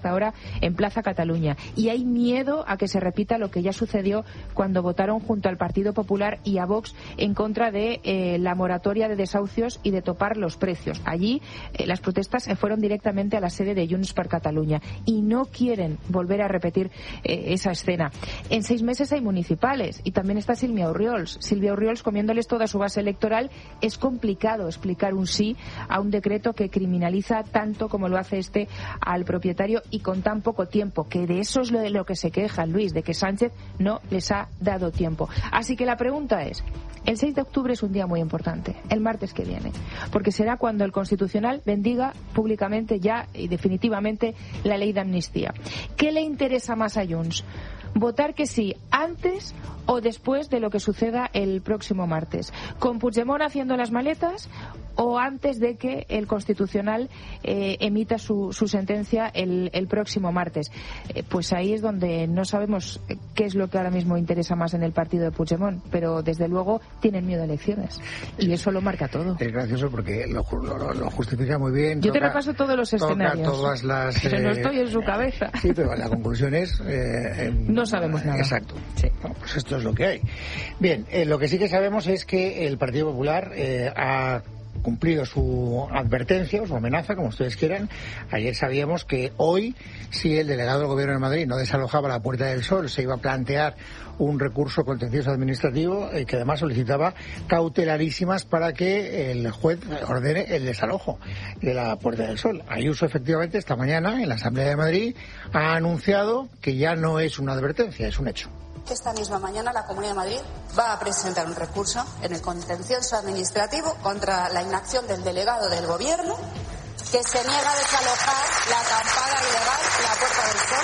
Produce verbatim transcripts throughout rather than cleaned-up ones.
ahora en Plaza Cataluña, y hay miedo a que se repita lo que ya sucedió cuando votaron junto al Partido Popular y a Vox en contra de eh, la moratoria de desahucios y de topar los precios. Allí eh, las protestas se fueron directamente a la sede de Junts per Catalunya y no quieren volver a repetir eh, esa escena. En seis meses hay municipales y también está Silvia Orriols. Silvia Orriols comiéndoles toda su base electoral. Es complicado explicar un sí a un decreto que criminaliza tanto como lo hace este al propietario y con tan poco tiempo, que de eso es lo de lo que se quejan, Luis, de que Sánchez no les ha dado tiempo. Así que la pregunta es, el seis de octubre es un día muy importante, el martes que viene, porque será cuando el Constitucional bendiga públicamente ya y definitivamente la ley de amnistía. ¿Qué le interesa más a Junts? ¿Votar que sí antes o después de lo que suceda el próximo martes? ¿Con Puigdemont haciendo las maletas o antes de que el Constitucional eh, emita su, su sentencia el, el próximo martes? Eh, pues ahí es donde no sabemos qué es lo que ahora mismo interesa más en el partido de Puigdemont, pero desde luego tienen miedo a elecciones y eso lo marca todo. Es gracioso porque lo, lo, lo justifica muy bien. Yo toca, te repaso todos los escenarios. Todas las, pero eh, no estoy en su cabeza. Sí, pero la conclusión es... Eh, eh, no sabemos nada. Exacto. Sí. Bueno, pues esto es lo que hay. Bien, eh, lo que sí que sabemos es que el Partido Popular eh, ha cumplido su advertencia o su amenaza, como ustedes quieran. Ayer sabíamos que hoy, si el delegado del Gobierno de Madrid no desalojaba la Puerta del Sol, se iba a plantear un recurso contencioso administrativo eh, que además solicitaba cautelarísimas para que el juez ordene el desalojo de la Puerta del Sol. Ayuso, efectivamente, esta mañana en la Asamblea de Madrid ha anunciado que ya no es una advertencia, es un hecho. Esta misma mañana la Comunidad de Madrid va a presentar un recurso en el contencioso administrativo contra la inacción del delegado del Gobierno que se niega a desalojar la acampada ilegal en la Puerta del Sol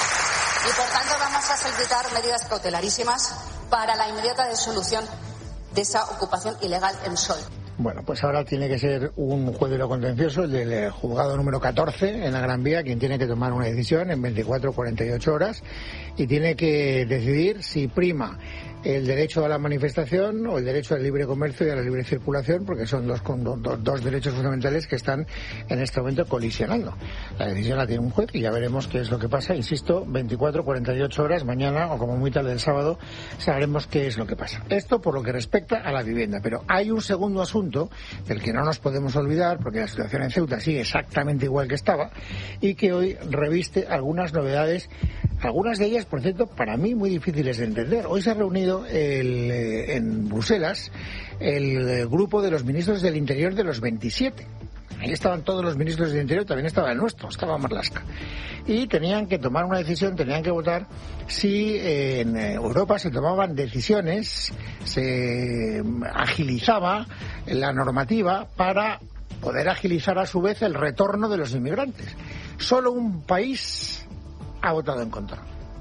y por tanto vamos a solicitar medidas cautelarísimas para la inmediata disolución de esa ocupación ilegal en Sol. Bueno, pues ahora tiene que ser un juez de lo contencioso, el del juzgado número catorce en la Gran Vía, quien tiene que tomar una decisión en veinticuatro o cuarenta y ocho horas y tiene que decidir si prima el derecho a la manifestación o el derecho al libre comercio y a la libre circulación, porque son dos, dos, dos derechos fundamentales que están en este momento colisionando. La decisión la tiene un juez y ya veremos qué es lo que pasa. Insisto, veinticuatro, cuarenta y ocho horas, mañana o como muy tarde el sábado, sabremos qué es lo que pasa. Esto por lo que respecta a la vivienda. Pero hay un segundo asunto del que no nos podemos olvidar, porque la situación en Ceuta sigue exactamente igual que estaba y que hoy reviste algunas novedades. Algunas de ellas, por cierto, para mí muy difíciles de entender. Hoy se ha reunido el, eh, en Bruselas el, el grupo de los ministros del Interior de los veintisiete. Ahí estaban todos los ministros del Interior, también estaba el nuestro, estaba Marlaska. Y tenían que tomar una decisión, tenían que votar si eh, en Europa se tomaban decisiones, se agilizaba la normativa para poder agilizar a su vez el retorno de los inmigrantes. Solo un país ha votado en contra.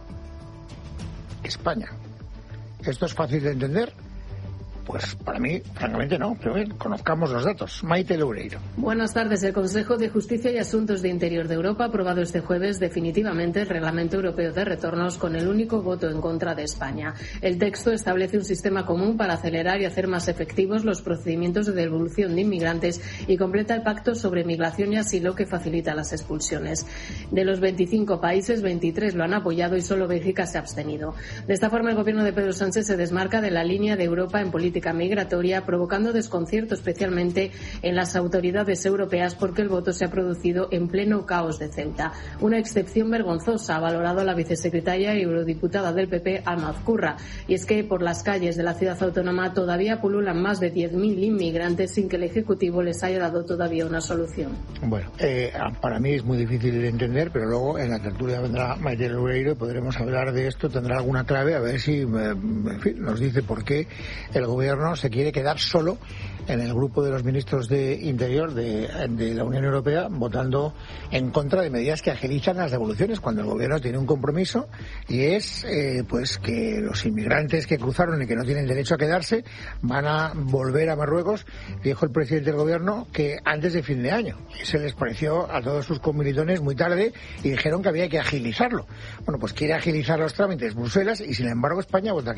España. ¿Esto es fácil de entender? Pues para mí, francamente no, pero bien, conozcamos los datos. Maite Loureiro. Buenas tardes. El Consejo de Justicia y Asuntos de Interior de Europa ha aprobado este jueves definitivamente el Reglamento Europeo de Retornos con el único voto en contra de España. El texto establece un sistema común para acelerar y hacer más efectivos los procedimientos de devolución de inmigrantes y completa el Pacto sobre Migración y Asilo que facilita las expulsiones. De los veinticinco países, veintitrés lo han apoyado y solo Bélgica se ha abstenido. De esta forma, el gobierno de Pedro Sánchez se desmarca de la línea de Europa en política migratoria, provocando desconcierto especialmente en las autoridades europeas porque el voto se ha producido en pleno caos de Ceuta. Una excepción vergonzosa, ha valorado la vicesecretaria y eurodiputada del P P, Alma Azcurra, y es que por las calles de la ciudad autónoma todavía pululan más de diez mil inmigrantes sin que el Ejecutivo les haya dado todavía una solución. Bueno, eh, para mí es muy difícil de entender, pero luego en la tertulia vendrá Maite Loureiro y podremos hablar de esto, tendrá alguna clave, a ver si en fin, nos dice por qué el gobierno se quiere quedar solo en el grupo de los ministros de Interior de, de la Unión Europea votando en contra de medidas que agilizan las devoluciones cuando el gobierno tiene un compromiso y es eh, pues que los inmigrantes que cruzaron y que no tienen derecho a quedarse van a volver a Marruecos. Dijo el presidente del gobierno que antes de fin de año, y se les pareció a todos sus comilitones muy tarde y dijeron que había que agilizarlo. Bueno, pues quiere agilizar los trámites Bruselas y sin embargo España vota que no.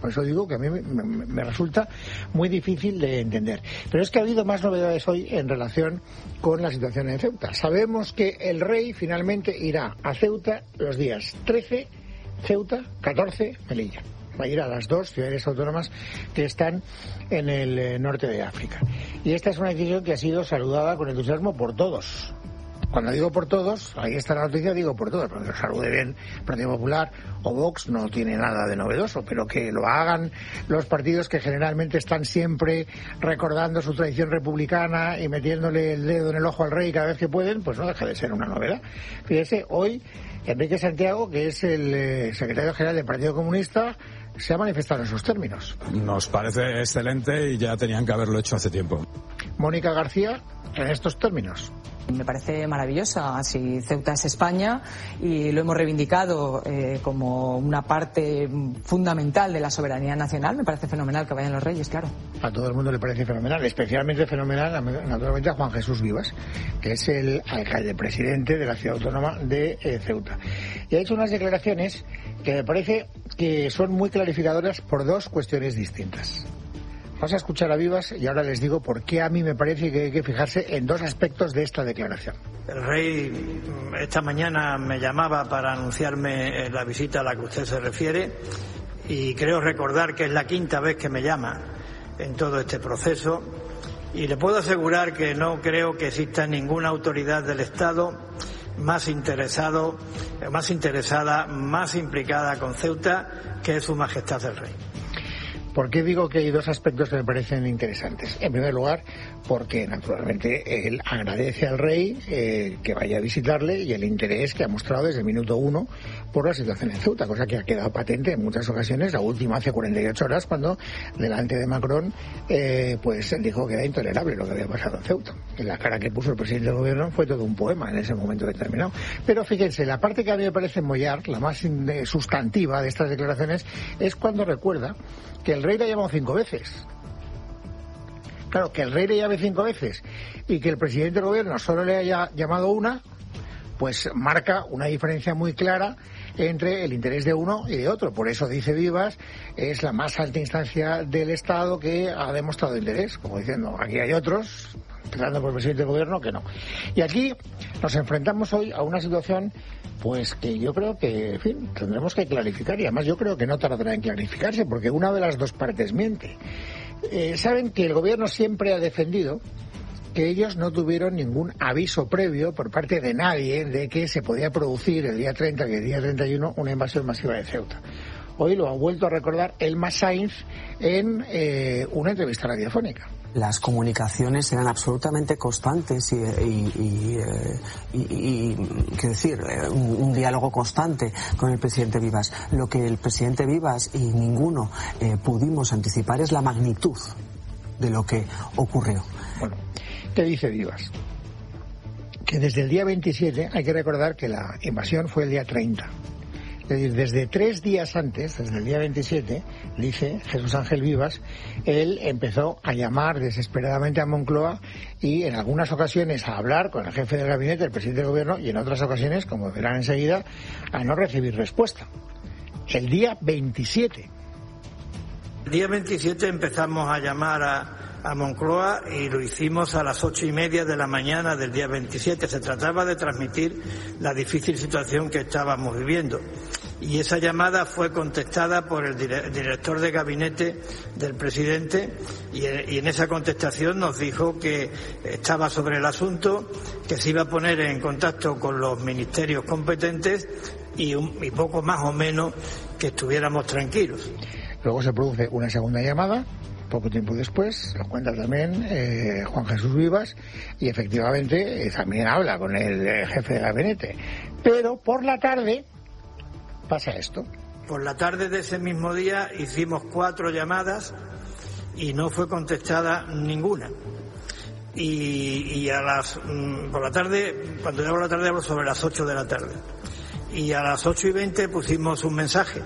Por eso digo que a mí me, me, me resulta muy difícil de entender. Pero es que ha habido más novedades hoy en relación con la situación en Ceuta. Sabemos que el rey finalmente irá a Ceuta los días trece, Ceuta, catorce, Melilla. Va a ir a las dos ciudades autónomas que están en el eh, norte de África. Y esta es una decisión que ha sido saludada con entusiasmo por todos. Cuando digo por todos, ahí está la noticia, digo por todos, porque lo salude bien el Partido Popular o Vox no tiene nada de novedoso, pero que lo hagan los partidos que generalmente están siempre recordando su tradición republicana y metiéndole el dedo en el ojo al rey cada vez que pueden, pues no deja de ser una novedad. Fíjese, hoy Enrique Santiago, que es el eh, secretario general del Partido Comunista, se ha manifestado en esos términos. Nos parece excelente y ya tenían que haberlo hecho hace tiempo. Mónica García, en estos términos. Me parece maravillosa. Así Ceuta es España y lo hemos reivindicado eh, como una parte fundamental de la soberanía nacional. Me parece fenomenal que vayan los reyes, claro. A todo el mundo le parece fenomenal, especialmente fenomenal, naturalmente, a Juan Jesús Vivas, que es el alcalde presidente de la ciudad autónoma de eh, Ceuta. Y ha hecho unas declaraciones que me parece que son muy clarificadoras por dos cuestiones distintas. Vamos a escuchar a Vivas y ahora les digo por qué a mí me parece que hay que fijarse en dos aspectos de esta declaración. El rey esta mañana me llamaba para anunciarme la visita a la que usted se refiere y creo recordar que es la quinta vez que me llama en todo este proceso y le puedo asegurar que no creo que exista ninguna autoridad del Estado más interesado, más interesada, más implicada con Ceuta que Su Majestad el Rey. ¿Por qué digo que hay dos aspectos que me parecen interesantes? En primer lugar, porque naturalmente él agradece al rey eh, que vaya a visitarle y el interés que ha mostrado desde el minuto uno por la situación en Ceuta, cosa que ha quedado patente en muchas ocasiones, la última hace cuarenta y ocho horas cuando delante de Macron eh, pues él dijo que era intolerable lo que había pasado en Ceuta. Y la cara que puso el presidente del gobierno fue todo un poema en ese momento determinado. Pero fíjense, la parte que a mí me parece mollar, la más sustantiva de estas declaraciones, es cuando recuerda que el rey le ha llamado cinco veces. Claro, que el rey le llame cinco veces y que el presidente del gobierno solo le haya llamado una, pues marca una diferencia muy clara entre el interés de uno y de otro. Por eso, dice Vivas, es la más alta instancia del Estado que ha demostrado interés, como diciendo, aquí hay otros, empezando por el presidente del gobierno, que no. Y aquí nos enfrentamos hoy a una situación pues que yo creo que, en fin, tendremos que clarificar y además yo creo que no tardará en clarificarse porque una de las dos partes miente. Eh, saben que el gobierno siempre ha defendido que ellos no tuvieron ningún aviso previo por parte de nadie de que se podía producir el día treinta y el día treinta y uno una invasión masiva de Ceuta. Hoy lo ha vuelto a recordar Elma Sainz en eh, una entrevista radiofónica. Las comunicaciones eran absolutamente constantes y, y, y, y, y quiero decir, un, un diálogo constante con el presidente Vivas. Lo que el presidente Vivas y ninguno eh, pudimos anticipar es la magnitud de lo que ocurrió. Bueno, ¿qué dice Vivas? Que desde el día veintisiete, hay que recordar que la invasión fue el día treinta. Es decir, desde tres días antes, desde el día veintisiete, dice Jesús Ángel Vivas, él empezó a llamar desesperadamente a Moncloa y en algunas ocasiones a hablar con el jefe del gabinete, el presidente del gobierno, y en otras ocasiones, como verán enseguida, a no recibir respuesta. El día veintisiete. El día veintisiete empezamos a llamar a... a Moncloa y lo hicimos a las ocho y media de la mañana del día veintisiete. Se trataba de transmitir la difícil situación que estábamos viviendo. Y esa llamada fue contestada por el dire- director de gabinete del presidente y, y en esa contestación nos dijo que estaba sobre el asunto, que se iba a poner en contacto con los ministerios competentes y, un, y poco más o menos que estuviéramos tranquilos. Luego se produce una segunda llamada. Poco tiempo después, lo cuenta también eh, Juan Jesús Vivas, y efectivamente eh, también habla con el eh, jefe de gabinete. Pero por la tarde pasa esto. Por la tarde de ese mismo día hicimos cuatro llamadas y no fue contestada ninguna. Y, y a las por la tarde, cuando hablo de la tarde hablo sobre las ocho de la tarde. Y a las ocho y veinte pusimos un mensaje.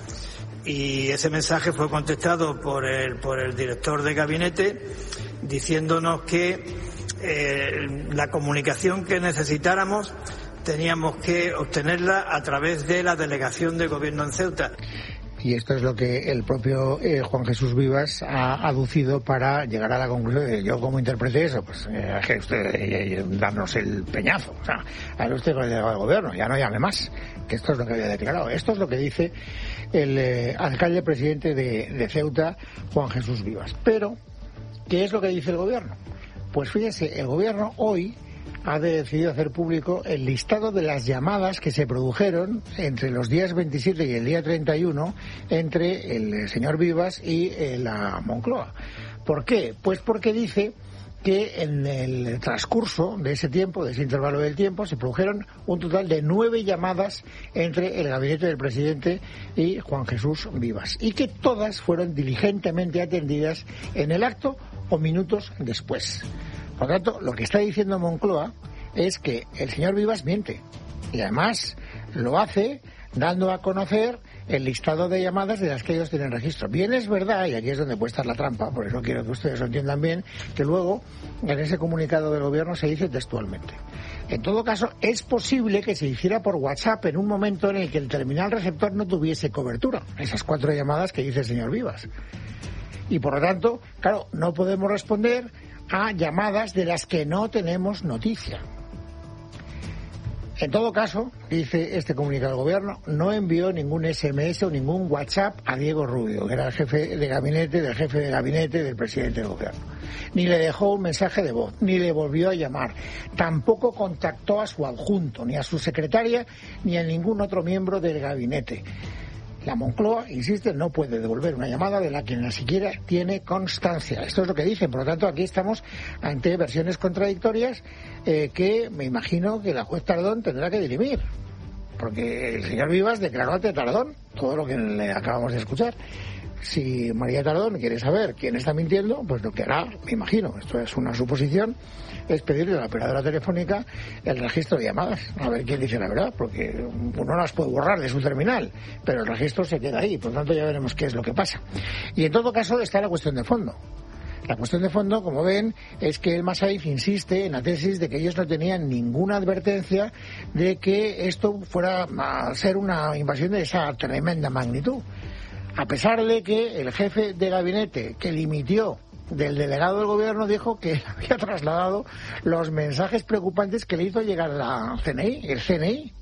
Y ese mensaje fue contestado por el por el director de gabinete diciéndonos que eh, la comunicación que necesitáramos teníamos que obtenerla a través de la delegación de gobierno en Ceuta. Y esto es lo que el propio eh, Juan Jesús Vivas ha aducido para llegar a la conclusión de yo cómo interprete eso, pues eh, que usted eh, darnos el peñazo, o sea, hable usted con el delegado del gobierno, ya no llame más, que esto es lo que había declarado. Esto es lo que dice el eh, alcalde presidente de, de Ceuta, Juan Jesús Vivas. Pero, ¿qué es lo que dice el gobierno? Pues fíjese, el gobierno hoy ha decidido hacer público el listado de las llamadas que se produjeron entre los días veintisiete y el día treinta y uno entre el señor Vivas y eh, la Moncloa. ¿Por qué? Pues porque dice que en el transcurso de ese tiempo, de ese intervalo del tiempo, se produjeron un total de nueve llamadas entre el gabinete del presidente y Juan Jesús Vivas, y que todas fueron diligentemente atendidas en el acto o minutos después. Por lo tanto, lo que está diciendo Moncloa es que el señor Vivas miente, y además lo hace dando a conocer el listado de llamadas de las que ellos tienen registro. Bien es verdad, y aquí es donde puede estar la trampa, por eso quiero que ustedes lo entiendan bien, que luego en ese comunicado del gobierno se dice textualmente. En todo caso, es posible que se hiciera por WhatsApp en un momento en el que el terminal receptor no tuviese cobertura, esas cuatro llamadas que dice el señor Vivas. Y por lo tanto, claro, no podemos responder a llamadas de las que no tenemos noticia. En todo caso, dice este comunicado del gobierno, no envió ningún ese eme ese o ningún WhatsApp a Diego Rubio, que era el jefe de gabinete del jefe de gabinete del presidente del gobierno. Ni le dejó un mensaje de voz, ni le volvió a llamar. Tampoco contactó a su adjunto, ni a su secretaria, ni a ningún otro miembro del gabinete. La Moncloa, insiste, no puede devolver una llamada de la que ni siquiera tiene constancia. Esto es lo que dicen. Por lo tanto, aquí estamos ante versiones contradictorias eh, que me imagino que la juez Tardón tendrá que dirimir. Porque el señor Vivas declaró ante Tardón todo lo que le acabamos de escuchar. Si María Tardón quiere saber quién está mintiendo, pues lo que hará, me imagino, esto es una suposición, es pedirle a la operadora telefónica el registro de llamadas, a ver quién dice la verdad, porque uno las puede borrar de su terminal, pero el registro se queda ahí, por lo tanto ya veremos qué es lo que pasa. Y en todo caso está la cuestión de fondo. La cuestión de fondo, como ven, es que el Masaif insiste en la tesis de que ellos no tenían ninguna advertencia de que esto fuera a ser una invasión de esa tremenda magnitud. A pesar de que el jefe de gabinete que dimitió del delegado del gobierno dijo que había trasladado los mensajes preocupantes que le hizo llegar la C N I, el C N I.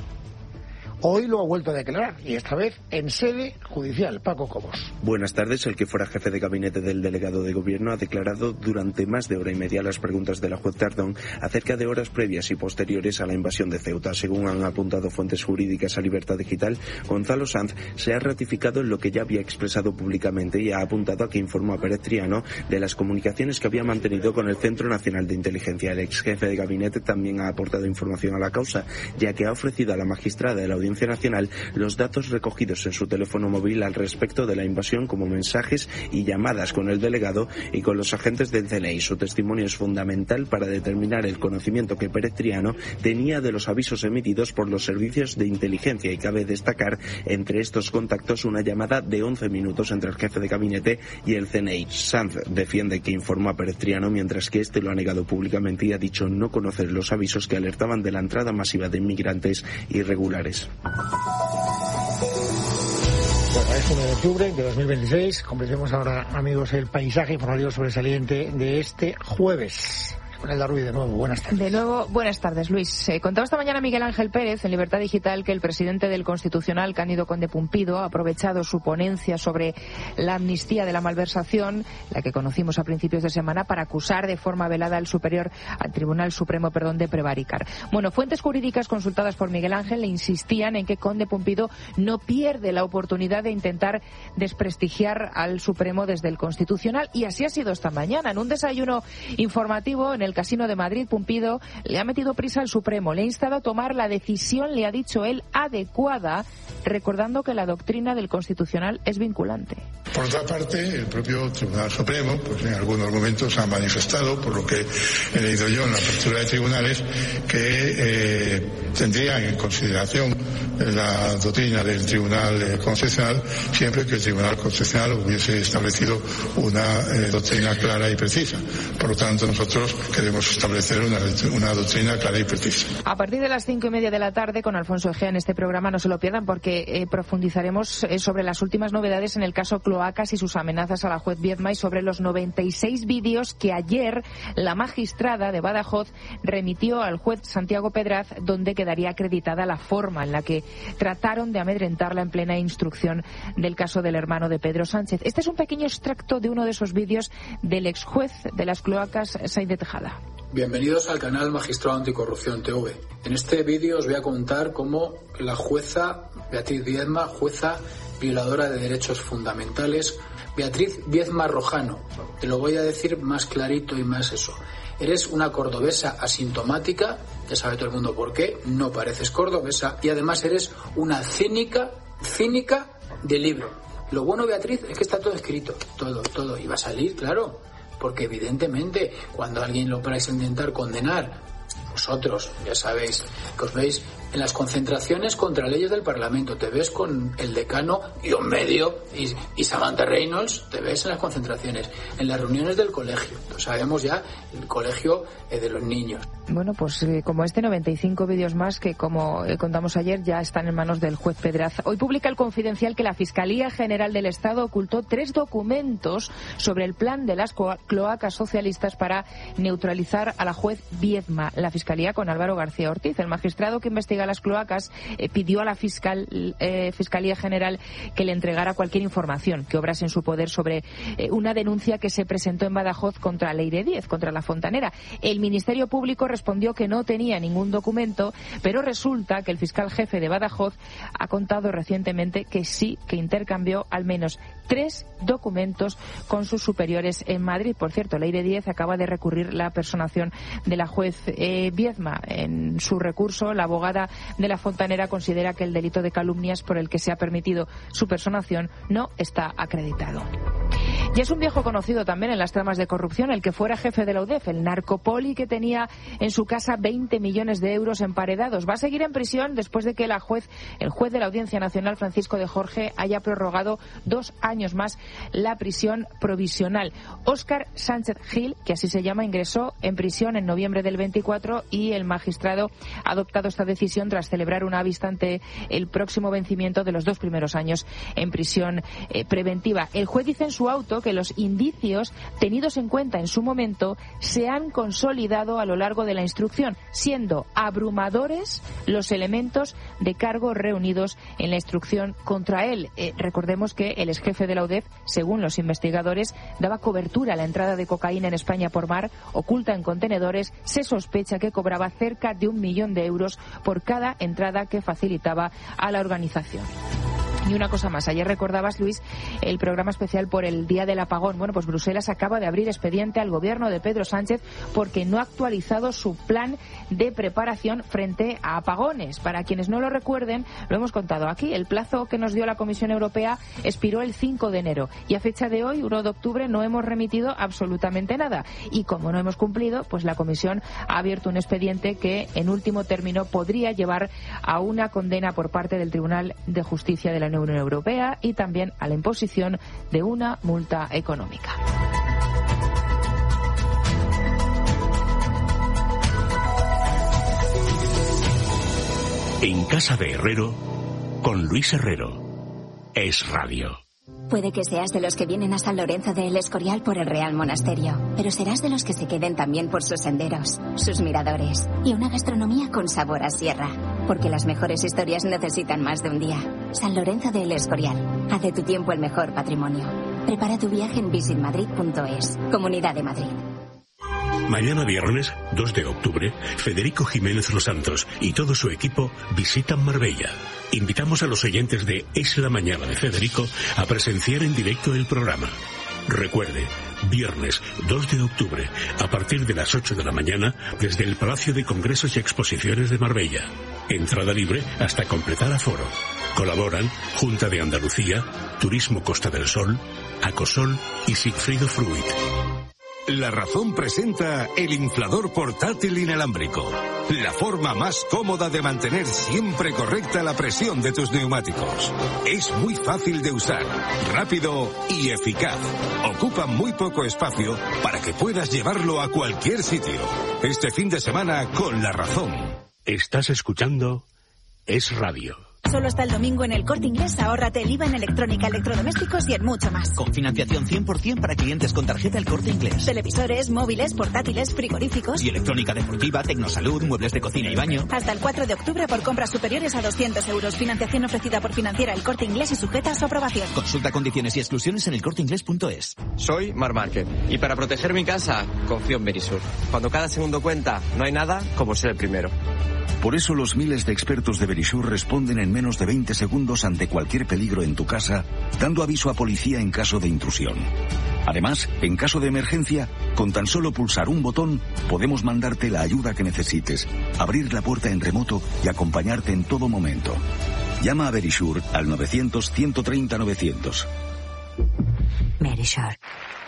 Hoy lo ha vuelto a declarar, y esta vez en sede judicial. Paco Cobos. Buenas tardes. El que fuera jefe de gabinete del delegado de gobierno ha declarado durante más de hora y media las preguntas de la juez Tardón acerca de horas previas y posteriores a la invasión de Ceuta. Según han apuntado fuentes jurídicas a Libertad Digital, Gonzalo Sanz se ha ratificado en lo que ya había expresado públicamente y ha apuntado a que informó a Pérez Triano de las comunicaciones que había mantenido con el Centro Nacional de Inteligencia. El ex jefe de gabinete también ha aportado información a la causa, ya que ha ofrecido a la magistrada de la Audiencia Nacional los datos recogidos en su teléfono móvil al respecto de la invasión, como mensajes y llamadas con el delegado y con los agentes del C N I. Su testimonio es fundamental para determinar el conocimiento que Pérez Triano tenía de los avisos emitidos por los servicios de inteligencia, y cabe destacar entre estos contactos una llamada de once minutos entre el jefe de gabinete y el C N I. Sanz defiende que informó a Pérez Triano, mientras que este lo ha negado públicamente y ha dicho no conocer los avisos que alertaban de la entrada masiva de inmigrantes irregulares. Bueno, es uno de octubre de dos mil veintiséis. Completemos ahora, amigos, el paisaje informativo sobresaliente de este jueves. Elda Ruiz, de nuevo, buenas tardes. De nuevo, buenas tardes, Luis. Eh, contaba esta mañana Miguel Ángel Pérez en Libertad Digital que el presidente del Constitucional, Cándido Conde Pumpido, ha aprovechado su ponencia sobre la amnistía de la malversación, la que conocimos a principios de semana, para acusar de forma velada al superior, al Tribunal Supremo, perdón, de prevaricar. Bueno, fuentes jurídicas consultadas por Miguel Ángel le insistían en que Conde Pumpido no pierde la oportunidad de intentar desprestigiar al Supremo desde el Constitucional, y así ha sido esta mañana. En un desayuno informativo en el Casino de Madrid, Pumpido le ha metido prisa al Supremo, le ha instado a tomar la decisión, le ha dicho él, adecuada, recordando que la doctrina del Constitucional es vinculante. Por otra parte, el propio Tribunal Supremo, pues en algunos momentos ha manifestado, por lo que he leído yo en la apertura de tribunales, que eh, tendrían en consideración la doctrina del Tribunal Constitucional siempre que el Tribunal Constitucional hubiese establecido una eh, doctrina clara y precisa. Por lo tanto, nosotros queremos establecer una, una doctrina clara y precisa. A partir de las cinco y media de la tarde, con Alfonso Egea en este programa, no se lo pierdan porque eh, profundizaremos eh, sobre las últimas novedades en el caso Cloacas y sus amenazas a la juez Viedma y sobre los noventa y seis vídeos que ayer la magistrada de Badajoz remitió al juez Santiago Pedraz, donde quedaría acreditada la forma en la que trataron de amedrentarla en plena instrucción del caso del hermano de Pedro Sánchez. Este es un pequeño extracto de uno de esos vídeos del ex juez de las Cloacas, Said de Tejada. Bienvenidos al canal Magistrado Anticorrupción T V. En este vídeo os voy a contar cómo la jueza Beatriz Viedma, jueza violadora de derechos fundamentales, Beatriz Viedma Rojano, te lo voy a decir más clarito y más eso. Eres una cordobesa asintomática, ya sabe todo el mundo por qué, no pareces cordobesa y además eres una cínica, cínica de libro. Lo bueno, Beatriz, es que está todo escrito, todo, todo, y va a salir, claro, porque evidentemente cuando alguien lo vais a intentar condenar, vosotros ya sabéis que os veis en las concentraciones contra leyes del Parlamento, te ves con el decano y un medio y, y Samantha Reynolds, te ves en las concentraciones, en las reuniones del colegio, lo sabemos ya, el colegio eh, de los niños. Bueno, pues eh, como este, noventa y cinco vídeos más que, como eh, contamos ayer, ya están en manos del juez Pedraz. Hoy publica el Confidencial que la Fiscalía General del Estado ocultó tres documentos sobre el plan de las cloacas socialistas para neutralizar a la juez Viedma. La Fiscalía con Álvaro García Ortiz, el magistrado que investiga las cloacas, eh, pidió a la fiscal, eh, Fiscalía General que le entregara cualquier información que obrase en su poder sobre eh, una denuncia que se presentó en Badajoz contra Leire Díez, contra la fontanera. El Ministerio Público respondió que no tenía ningún documento, pero resulta que el fiscal jefe de Badajoz ha contado recientemente que sí, que intercambió al menos tres documentos con sus superiores en Madrid. Por cierto, Leire Díez acaba de recurrir la personación de la juez eh, Viedma. En su recurso, la abogada de la fontanera considera que el delito de calumnias por el que se ha permitido su personación no está acreditado. Y es un viejo conocido también en las tramas de corrupción, el que fuera jefe de la U D E F, el narcopoli que tenía en su casa veinte millones de euros emparedados. Va a seguir en prisión después de que la juez, el juez de la Audiencia Nacional, Francisco de Jorge, haya prorrogado dos años más la prisión provisional. Óscar Sánchez Gil, que así se llama, ingresó en prisión en noviembre del veinticuatro y el magistrado ha adoptado esta decisión tras celebrar una vista ante el próximo vencimiento de los dos primeros años en prisión eh, preventiva. El juez dice en su auto que los indicios tenidos en cuenta en su momento se han consolidado a lo largo de la instrucción, siendo abrumadores los elementos de cargo reunidos en la instrucción contra él. Eh, recordemos que el ex jefe de la U D E F, según los investigadores, daba cobertura a la entrada de cocaína en España por mar, oculta en contenedores. Se sospecha que cobraba cerca de un millón de euros por cada entrada que facilitaba a la organización. Y una cosa más, ayer recordabas, Luis, el programa especial por el Día del Apagón. Bueno, pues Bruselas acaba de abrir expediente al gobierno de Pedro Sánchez porque no ha actualizado su plan de preparación frente a apagones. Para quienes no lo recuerden, lo hemos contado aquí, el plazo que nos dio la Comisión Europea expiró el cinco de enero y a fecha de hoy, uno de octubre, no hemos remitido absolutamente nada. Y como no hemos cumplido, pues la Comisión ha abierto un expediente que en último término podría llevar a una condena por parte del Tribunal de Justicia de la Unión Europea y también a la imposición de una multa económica. En casa de Herrero, con Luis Herrero. Es Radio. Puede que seas de los que vienen a San Lorenzo de El Escorial por el Real Monasterio, pero serás de los que se queden también por sus senderos, sus miradores y una gastronomía con sabor a sierra, porque las mejores historias necesitan más de un día. San Lorenzo de El Escorial, haz de tu tiempo el mejor patrimonio. Prepara tu viaje en visit madrid punto es, Comunidad de Madrid. Mañana viernes, dos de octubre, Federico Jiménez Los Santos y todo su equipo visitan Marbella. Invitamos a los oyentes de Es la Mañana de Federico a presenciar en directo el programa. Recuerde, viernes dos de octubre, a partir de las ocho de la mañana, desde el Palacio de Congresos y Exposiciones de Marbella. Entrada libre hasta completar aforo. Colaboran Junta de Andalucía, Turismo Costa del Sol, Acosol y Sigfrido Fruit. La Razón presenta el inflador portátil inalámbrico. la forma más cómoda de mantener siempre correcta la presión de tus neumáticos. Es muy fácil de usar, rápido y eficaz. Ocupa muy poco espacio para que puedas llevarlo a cualquier sitio. Este fin de semana con La Razón. Estás escuchando Es Radio. Solo hasta el domingo en El Corte Inglés ahórrate el I V A en electrónica, electrodomésticos y en mucho más. Con financiación cien por ciento para clientes con tarjeta El Corte Inglés. Televisores, móviles, portátiles, frigoríficos. Y electrónica deportiva, tecnosalud, muebles de cocina y baño. Hasta el cuatro de octubre por compras superiores a doscientos euros. Financiación ofrecida por Financiera El Corte Inglés y sujeta a su aprobación. Consulta condiciones y exclusiones en elcorteinglés punto es. Soy Mar Márquez y para proteger mi casa confío en Verisur. Cuando cada segundo cuenta, no hay nada como ser el primero. Por eso los miles de expertos de Verisur responden en menos de veinte segundos ante cualquier peligro en tu casa, dando aviso a policía en caso de intrusión. Además, en caso de emergencia, con tan solo pulsar un botón, podemos mandarte la ayuda que necesites, abrir la puerta en remoto y acompañarte en todo momento. Llama a Verisur al novecientos, ciento treinta, novecientos. Verisur.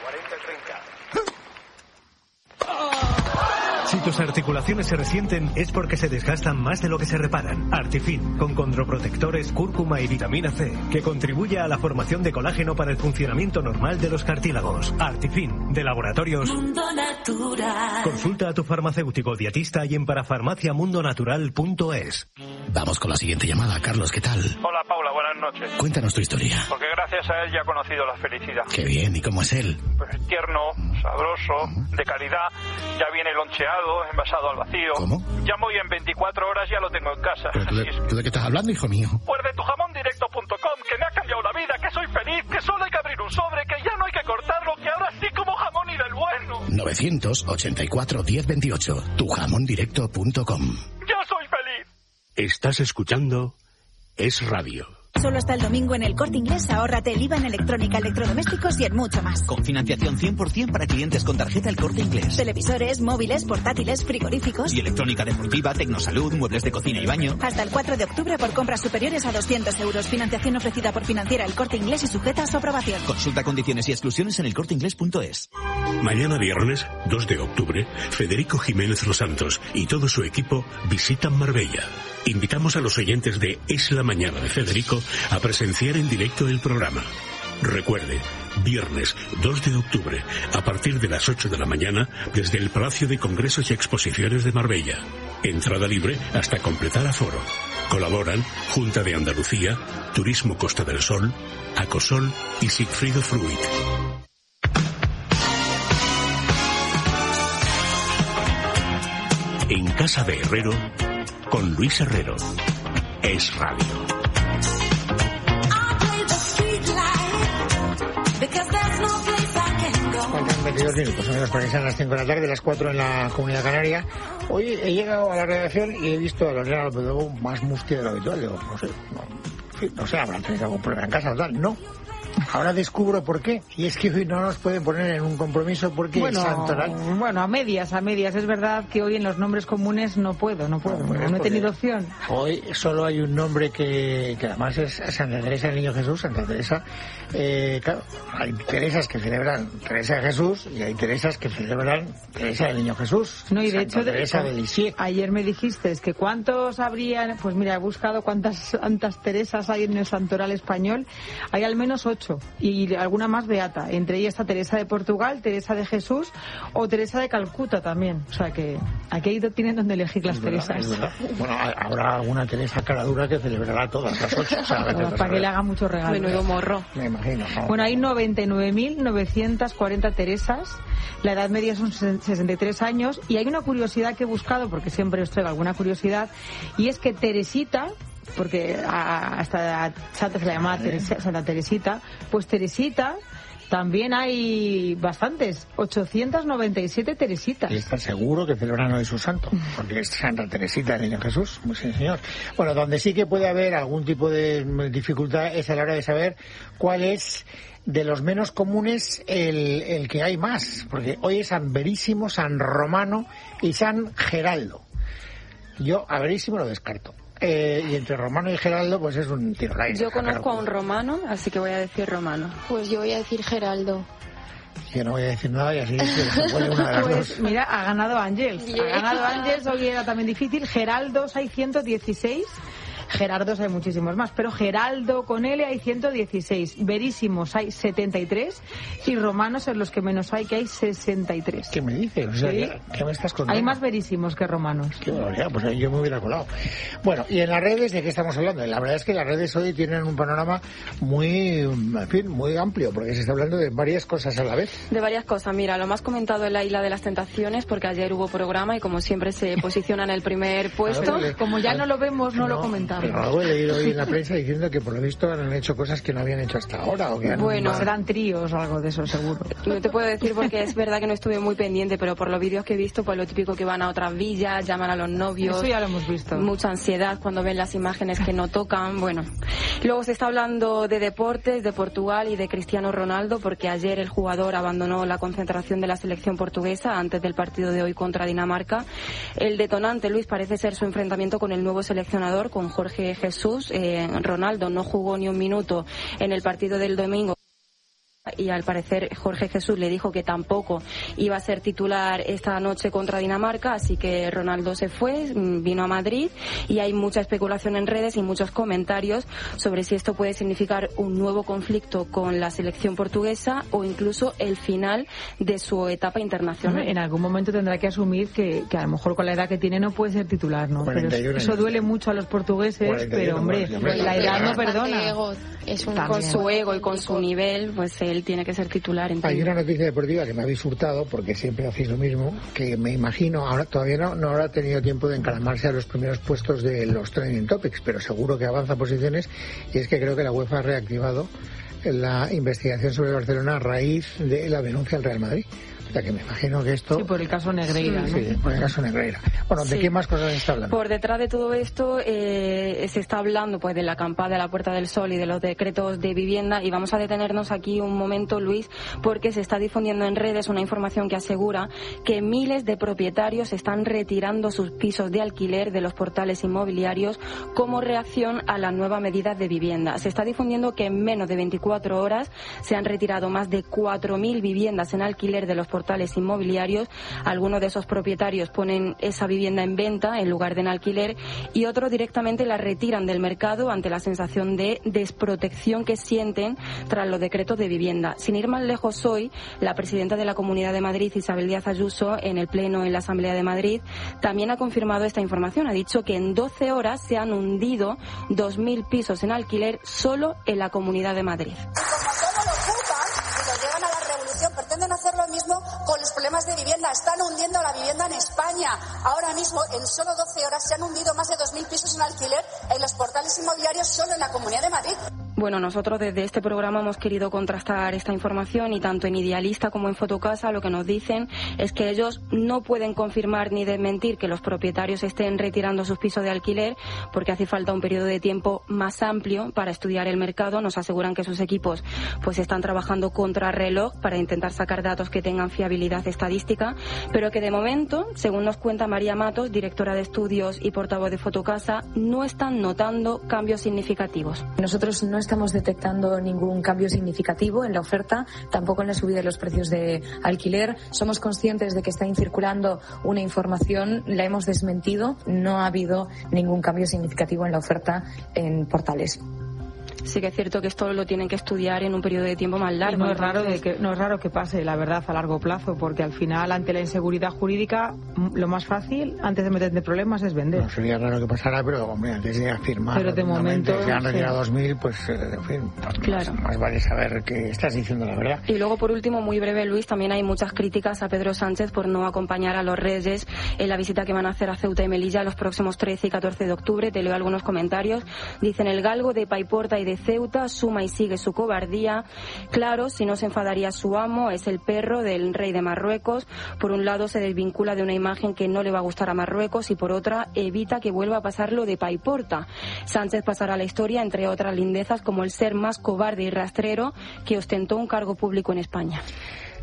Si tus articulaciones se resienten es porque se desgastan más de lo que se reparan. Artifin, con condroprotectores, cúrcuma y vitamina C, que contribuye a la formación de colágeno para el funcionamiento normal de los cartílagos. Artifin, de Laboratorios Mundo Natural. Consulta a tu farmacéutico dietista y en parafarmacia mundo natural punto es. Vamos con la siguiente llamada. Carlos, ¿qué tal? Hola, Paula, buenas noches. Cuéntanos tu historia. Porque gracias a él ya he conocido la felicidad. Qué bien, ¿y cómo es él? Pues tierno, sabroso, de calidad, ya viene loncheado, envasado al vacío. ¿Cómo? Llamo y en veinticuatro horas ya lo tengo en casa. ¿Pero tú, de, es que... ¿tú de qué estás hablando, hijo mío? Pues de tu jamón directo punto com, que me ha cambiado la vida, que soy feliz, que solo hay que abrir un sobre, que ya no hay que cortarlo, que ahora sí como jamón y del bueno. novecientos ochenta y cuatro, diez veintiocho, tu jamón directo punto com. Yo soy feliz. Estás escuchando Es Radio. Solo hasta el domingo en El Corte Inglés ahórrate el I V A en electrónica, electrodomésticos y en mucho más. Con financiación cien por ciento para clientes con tarjeta El Corte Inglés. Televisores, móviles, portátiles, frigoríficos. Y electrónica deportiva, tecnosalud, muebles de cocina y baño. Hasta el cuatro de octubre por compras superiores a doscientos euros. Financiación ofrecida por Financiera El Corte Inglés y sujeta a su aprobación. Consulta condiciones y exclusiones en elcorteinglés punto es. Mañana viernes, dos de octubre, Federico Jiménez Los Santos y todo su equipo visitan Marbella. Invitamos a los oyentes de Es la Mañana de Federico a presenciar en directo el programa. Recuerde, viernes dos de octubre, a partir de las ocho de la mañana, desde el Palacio de Congresos y Exposiciones de Marbella. Entrada libre hasta completar aforo. Colaboran Junta de Andalucía, Turismo Costa del Sol, Acosol y Sigfrido Fruit. En Casa de Herrero, con Luis Herrero. Es Radio. Faltan veintidós minutos, amigos, para que sean las cinco de la tarde, las cuatro en la Comunidad Canaria. Hoy he llegado a la redacción y he visto a Lorena López Lobo más mustia de lo habitual. Digo, no sé, no, no sé, habrán tenido algún problema en casa o tal. No. Ahora descubro por qué. Y es que hoy no nos pueden poner en un compromiso porque bueno, el santoral... Bueno, a medias, a medias. Es verdad que hoy en los nombres comunes no puedo, no puedo. No, pues no he tenido opción. Hoy solo hay un nombre que, que además es Santa Teresa del Niño Jesús. Santa Teresa, eh, claro, hay Teresas que celebran Teresa de Jesús y hay Teresas que celebran Teresa del Niño Jesús. No, y de Santa hecho, Teresa de Lisieux. Ayer me dijiste que cuántos habrían, pues mira, he buscado cuántas Santas Teresas hay en el santoral español. Hay al menos ocho. Y alguna más beata. Entre ellas está Teresa de Portugal, Teresa de Jesús o Teresa de Calcuta también. O sea que aquí tienen donde elegir las es verdad, Teresas. Es verdad. Bueno, habrá alguna Teresa caradura que celebrará todas las ocho. O sea, para, para que le haga mucho regalo. Menudo morro. Me imagino. No. Bueno, hay noventa y nueve mil novecientas cuarenta Teresas. La edad media son sesenta y tres años. Y hay una curiosidad que he buscado, porque siempre os traigo alguna curiosidad, y es que Teresita, porque hasta Santa se la llamaba Teresa, Santa Teresita, pues Teresita también hay bastantes, ochocientas noventa y siete Teresitas. Y está seguro que celebran hoy su santo, porque es Santa Teresita del Niño Jesús, muy sí, señor. Bueno, donde sí que puede haber algún tipo de dificultad es a la hora de saber cuál es de los menos comunes el, el que hay más, porque hoy es San Verísimo, San Romano y San Geraldo. Yo a Verísimo lo descarto. Eh, y entre Romano y Geraldo pues es un tiro al aire. Yo conozco a un romano, así que voy a decir Romano. Pues yo voy a decir Geraldo. Yo no voy a decir nada y así se pone una de las pues, dos. Mira, ha ganado Ángels. Bien. Ha ganado Ángels, hoy era también difícil. Geraldos hay ciento dieciséis. Gerardos hay muchísimos más, pero Geraldo con L hay ciento dieciséis, Verísimos hay setenta y tres y Romanos en los que menos hay, que hay sesenta y tres. ¿Qué me dices? O sea, ¿Sí? ¿qué, qué me estás contando? Hay más Verísimos que Romanos. Qué barbaridad, pues ahí yo me hubiera colado. Bueno, y en las redes, ¿de qué estamos hablando? La verdad es que las redes hoy tienen un panorama muy, en fin, muy amplio, porque se está hablando de varias cosas a la vez. De varias cosas. Mira, lo más comentado es la Isla de las Tentaciones, porque ayer hubo programa y como siempre se posiciona en el primer puesto. Claro, como ya no lo vemos, no, no lo comentamos. Pero algo he leído hoy en la prensa diciendo que por lo visto han hecho cosas que no habían hecho hasta ahora. O que han... Bueno, serán tríos o algo de eso, seguro. No te puedo decir porque es verdad que no estuve muy pendiente, pero por los vídeos que he visto, pues lo típico que van a otras villas, llaman a los novios. Eso ya lo hemos visto. Mucha ansiedad cuando ven las imágenes que no tocan. Bueno, luego se está hablando de deportes, de Portugal y de Cristiano Ronaldo, porque ayer el jugador abandonó la concentración de la selección portuguesa antes del partido de hoy contra Dinamarca. El detonante, Luis, parece ser su enfrentamiento con el nuevo seleccionador, con Jorge Jesús. Eh, Ronaldo no jugó ni un minuto en el partido del domingo y al parecer Jorge Jesús le dijo que tampoco iba a ser titular esta noche contra Dinamarca, así que Ronaldo se fue, vino a Madrid y hay mucha especulación en redes y muchos comentarios sobre si esto puede significar un nuevo conflicto con la selección portuguesa o incluso el final de su etapa internacional. En algún momento tendrá que asumir que, que a lo mejor con la edad que tiene no puede ser titular, ¿no? Pero eso duele mucho a los portugueses, pero hombre, la edad no perdona. Es un, con su ego y con su nivel, pues él tiene que ser titular. Entiendo. Hay una noticia deportiva que me habéis hurtado, porque siempre hacéis lo mismo, que me imagino, ahora todavía no, no habrá tenido tiempo de encaramarse a los primeros puestos de los trending topics, pero seguro que avanza posiciones, y es que creo que la UEFA ha reactivado la investigación sobre Barcelona a raíz de la denuncia al Real Madrid. O sea que me imagino que esto... Sí, por el caso Negreira, sí, ¿no? Sí, por el caso Negreira. Bueno, ¿de sí. qué más cosas se está hablando? Por detrás de todo esto eh, se está hablando pues de la acampada de la Puerta del Sol y de los decretos de vivienda, y vamos a detenernos aquí un momento, Luis, porque se está difundiendo en redes una información que asegura que miles de propietarios están retirando sus pisos de alquiler de los portales inmobiliarios como reacción a la nueva medida de vivienda. Se está difundiendo que en menos de veinticuatro horas se han retirado más de cuatro mil viviendas en alquiler de los portales portales inmobiliarios. Algunos de esos propietarios ponen esa vivienda en venta en lugar de en alquiler y otros directamente la retiran del mercado ante la sensación de desprotección que sienten tras los decretos de vivienda. Sin ir más lejos, hoy la presidenta de la Comunidad de Madrid, Isabel Díaz Ayuso, en el Pleno en la Asamblea de Madrid, también ha confirmado esta información. Ha dicho que en doce horas se han hundido dos mil pisos en alquiler solo en la Comunidad de Madrid. Pretenden hacer lo mismo con los problemas de vivienda. Están hundiendo la vivienda en España. Ahora mismo, en solo doce horas, se han hundido más de dos mil pisos en alquiler en los portales inmobiliarios solo en la Comunidad de Madrid. Bueno, nosotros desde este programa hemos querido contrastar esta información y tanto en Idealista como en Fotocasa lo que nos dicen es que ellos no pueden confirmar ni desmentir que los propietarios estén retirando sus pisos de alquiler porque hace falta un periodo de tiempo más amplio para estudiar el mercado. Nos aseguran que sus equipos pues están trabajando contra reloj para intentar sacar datos que tengan fiabilidad estadística, pero que de momento, según nos cuenta María Matos, directora de estudios y portavoz de Fotocasa, no están notando cambios significativos. Nosotros no estamos detectando ningún cambio significativo en la oferta, tampoco en la subida de los precios de alquiler. Somos conscientes de que está circulando una información, la hemos desmentido, no ha habido ningún cambio significativo en la oferta en portales. Sí que es cierto que esto lo tienen que estudiar en un periodo de tiempo más largo. Y no es raro de que no es raro que pase, la verdad, a largo plazo, porque al final, ante la inseguridad jurídica, lo más fácil, antes de meterte en problemas, es vender. No sería raro que pasara, pero hombre, antes de firmar, pero de momento se han retirado sí. dos mil, pues en fin, claro. más, más vale saber que estás diciendo la verdad. Y luego, por último, muy breve, Luis, también hay muchas críticas a Pedro Sánchez por no acompañar a los Reyes en la visita que van a hacer a Ceuta y Melilla los próximos trece y catorce de octubre. Te leo algunos comentarios. Dicen: el galgo de Paiporta y de Ceuta suma y sigue su cobardía. Claro, si no se enfadaría su amo, es el perro del rey de Marruecos. Por un lado se desvincula de una imagen que no le va a gustar a Marruecos y por otra evita que vuelva a pasar lo de Paiporta. Sánchez pasará a la historia, entre otras lindezas, como el ser más cobarde y rastrero que ostentó un cargo público en España.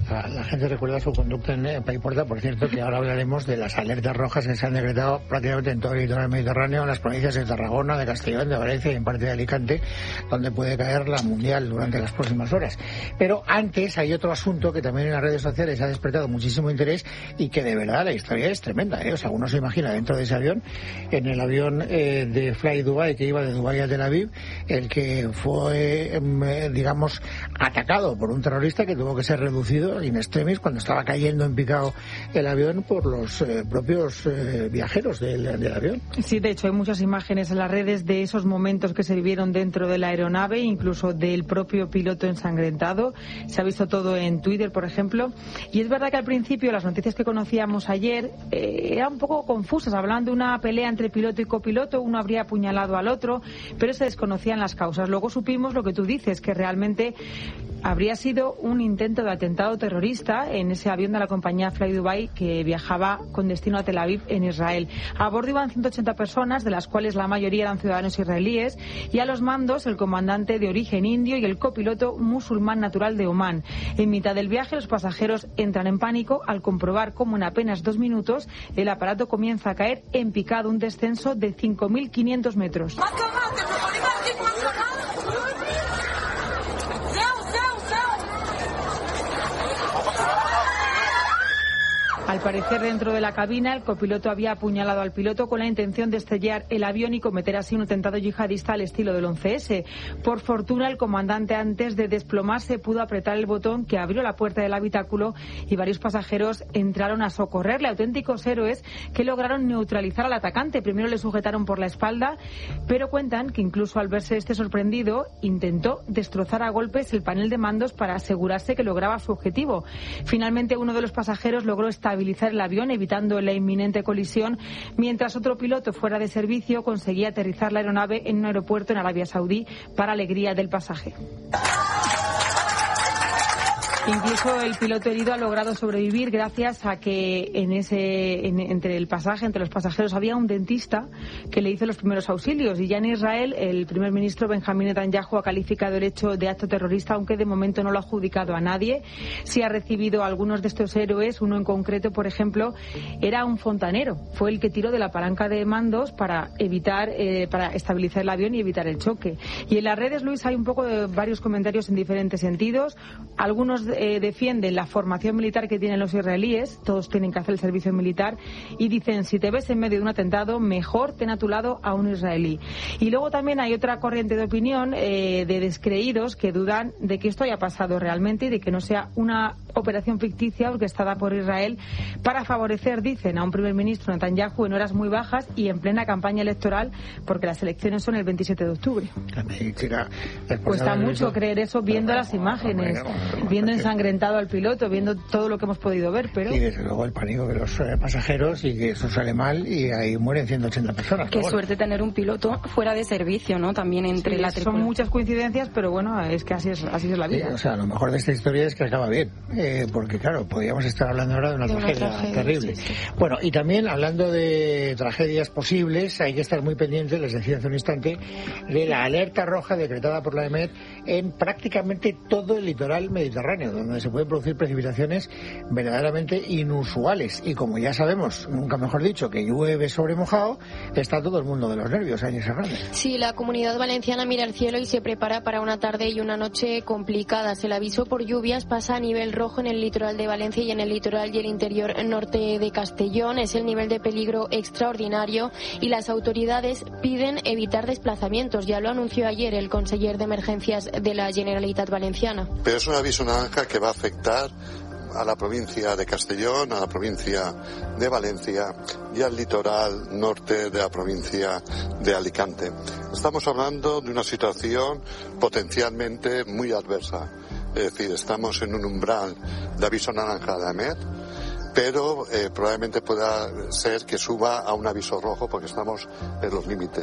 La, la gente recuerda su conducta en eh, Paiporta, por cierto, que ahora hablaremos de las alertas rojas que se han decretado prácticamente en todo el litoral mediterráneo, en las provincias de Tarragona, de Castellón, de Valencia y en parte de Alicante, donde puede caer la mundial durante las próximas horas. Pero antes hay otro asunto que también en las redes sociales ha despertado muchísimo interés y que de verdad la historia es tremenda, ¿eh? O sea, uno se imagina dentro de ese avión, en el avión eh, de Fly Dubai que iba de Dubái a Tel Aviv, el que fue, eh, digamos, atacado por un terrorista que tuvo que ser reducido in extremis cuando estaba cayendo en picado el avión por los eh, propios eh, viajeros del, del avión. Sí, de hecho hay muchas imágenes en las redes de esos momentos que se vivieron dentro de la aeronave, incluso del propio piloto ensangrentado. Se ha visto todo en Twitter, por ejemplo, y es verdad que al principio las noticias que conocíamos ayer eh, eran un poco confusas, hablaban de una pelea entre piloto y copiloto, uno habría apuñalado al otro, pero se desconocían las causas. Luego supimos lo que tú dices, que realmente habría sido un intento de atentado terrorista en ese avión de la compañía Fly Dubai que viajaba con destino a Tel Aviv, en Israel. A bordo iban ciento ochenta personas, de las cuales la mayoría eran ciudadanos israelíes, y a los mandos el comandante de origen indio y el copiloto musulmán natural de Omán. En mitad del viaje los pasajeros entran en pánico al comprobar cómo en apenas dos minutos el aparato comienza a caer en picado, un descenso de cinco mil quinientos metros. Al parecer, dentro de la cabina, el copiloto había apuñalado al piloto con la intención de estrellar el avión y cometer así un atentado yihadista al estilo del once ese. Por fortuna, el comandante, antes de desplomarse, pudo apretar el botón que abrió la puerta del habitáculo y varios pasajeros entraron a socorrerle. Auténticos héroes que lograron neutralizar al atacante. Primero le sujetaron por la espalda, pero cuentan que incluso al verse este sorprendido, intentó destrozar a golpes el panel de mandos para asegurarse que lograba su objetivo. Finalmente, uno de los pasajeros logró estabilizar el avión, evitando la inminente colisión, mientras otro piloto fuera de servicio conseguía aterrizar la aeronave en un aeropuerto en Arabia Saudí, para alegría del pasaje. Incluso el piloto herido ha logrado sobrevivir gracias a que en ese en, entre el pasaje, entre los pasajeros, había un dentista que le hizo los primeros auxilios. Y ya en Israel, el primer ministro Benjamín Netanyahu ha calificado el hecho de acto terrorista, aunque de momento no lo ha adjudicado a nadie. Sí ha recibido a algunos de estos héroes. Uno en concreto, por ejemplo, era un fontanero. Fue el que tiró de la palanca de mandos para evitar, eh, para estabilizar el avión y evitar el choque. Y en las redes, Luis, hay un poco de varios comentarios en diferentes sentidos. Algunos Eh, defienden la formación militar que tienen los israelíes, todos tienen que hacer el servicio militar, y dicen, si te ves en medio de un atentado, mejor ten a tu lado a un israelí. Y luego también hay otra corriente de opinión eh, de descreídos que dudan de que esto haya pasado realmente y de que no sea una operación ficticia orquestada por Israel para favorecer, dicen, a un primer ministro, Netanyahu, en horas muy bajas y en plena campaña electoral, porque las elecciones son el veintisiete de octubre. Cuesta mucho creer eso viendo las imágenes, viendo ensangrentado al piloto, viendo todo lo que hemos podido ver, pero... Y desde luego el pánico de los eh, pasajeros, y que eso sale mal y ahí mueren ciento ochenta personas. Qué suerte bueno. tener un piloto fuera de servicio, ¿no? También entre sí, la tripulación. Son muchas coincidencias, pero bueno, es que así es, así es la vida. Sí, o sea, lo mejor de esta historia es que acaba bien, eh, porque claro, podríamos estar hablando ahora de una, de tragedia, una tragedia terrible. Sí, sí. Bueno, y también hablando de tragedias posibles, hay que estar muy pendientes, les decía hace un instante, de la alerta roja decretada por la E M E T en prácticamente todo el litoral mediterráneo, donde se pueden producir precipitaciones verdaderamente inusuales. Y como ya sabemos, nunca mejor dicho, que llueve sobre mojado, está todo el mundo de los nervios, Áñez Hernández. Sí, la Comunidad Valenciana mira al cielo y se prepara para una tarde y una noche complicadas. El aviso por lluvias pasa a nivel rojo en el litoral de Valencia y en el litoral y el interior norte de Castellón. Es el nivel de peligro extraordinario y las autoridades piden evitar desplazamientos. Ya lo anunció ayer el conseller de Emergencias de la Generalitat Valenciana. Pero es un aviso naranja que va a afectar a la provincia de Castellón, a la provincia de Valencia y al litoral norte de la provincia de Alicante. Estamos hablando de una situación potencialmente muy adversa. Es decir, estamos en un umbral de aviso naranja de A M E T, pero eh, probablemente pueda ser que suba a un aviso rojo porque estamos en los límites.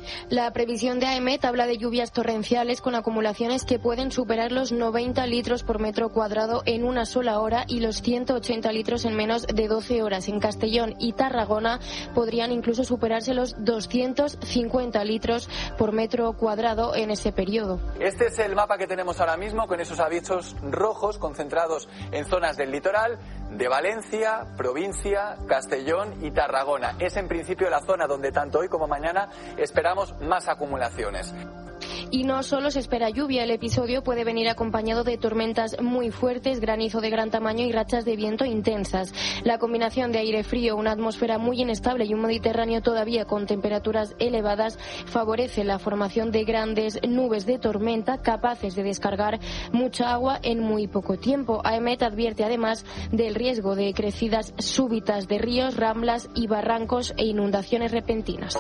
La previsión de AEMET habla de lluvias torrenciales con acumulaciones que pueden superar los noventa litros por metro cuadrado en una sola hora y los ciento ochenta litros en menos de doce horas. En Castellón y Tarragona podrían incluso superarse los doscientos cincuenta litros por metro cuadrado en ese periodo. Este es el mapa que tenemos ahora mismo con esos avisos rojos concentrados en zonas del litoral de Valencia, provincia, Castellón y Tarragona. Es en principio la zona donde tanto hoy como mañana esperamos más acumulaciones. Y no solo se espera lluvia, el episodio puede venir acompañado de tormentas muy fuertes, granizo de gran tamaño y rachas de viento intensas. La combinación de aire frío, una atmósfera muy inestable y un Mediterráneo todavía con temperaturas elevadas favorece la formación de grandes nubes de tormenta capaces de descargar mucha agua en muy poco tiempo. AEMET advierte además del riesgo de crecidas súbitas de ríos, ramblas y barrancos e inundaciones repentinas.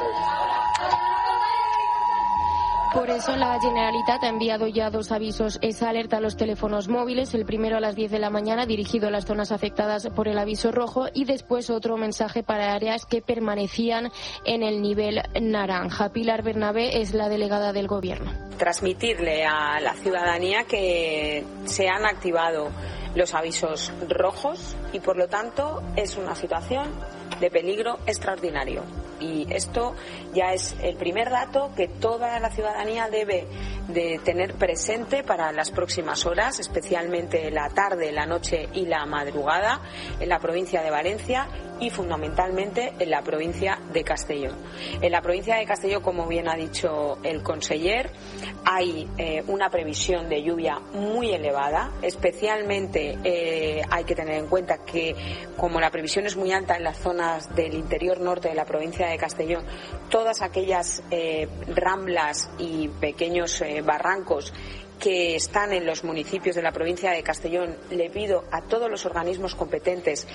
Por eso la Generalitat ha enviado ya dos avisos. Esa alerta a los teléfonos móviles, el primero a las diez de la mañana dirigido a las zonas afectadas por el aviso rojo y después otro mensaje para áreas que permanecían en el nivel naranja. Pilar Bernabé es la delegada del Gobierno. Transmitirle a la ciudadanía que se han activado los avisos rojos y por lo tanto es una situación de peligro extraordinario. Y esto ya es el primer dato que toda la ciudadanía debe de tener presente para las próximas horas, especialmente la tarde, la noche y la madrugada en la provincia de Valencia y fundamentalmente en la provincia de Castellón. En la provincia de Castellón, como bien ha dicho el conseller, hay eh, una previsión de lluvia muy elevada, especialmente eh, hay que tener en cuenta que como la previsión es muy alta en las zonas del interior norte de la provincia de Castellón, todas aquellas eh, ramblas y pequeños eh, barrancos que están en los municipios de la provincia de Castellón, le pido a todos los organismos competentes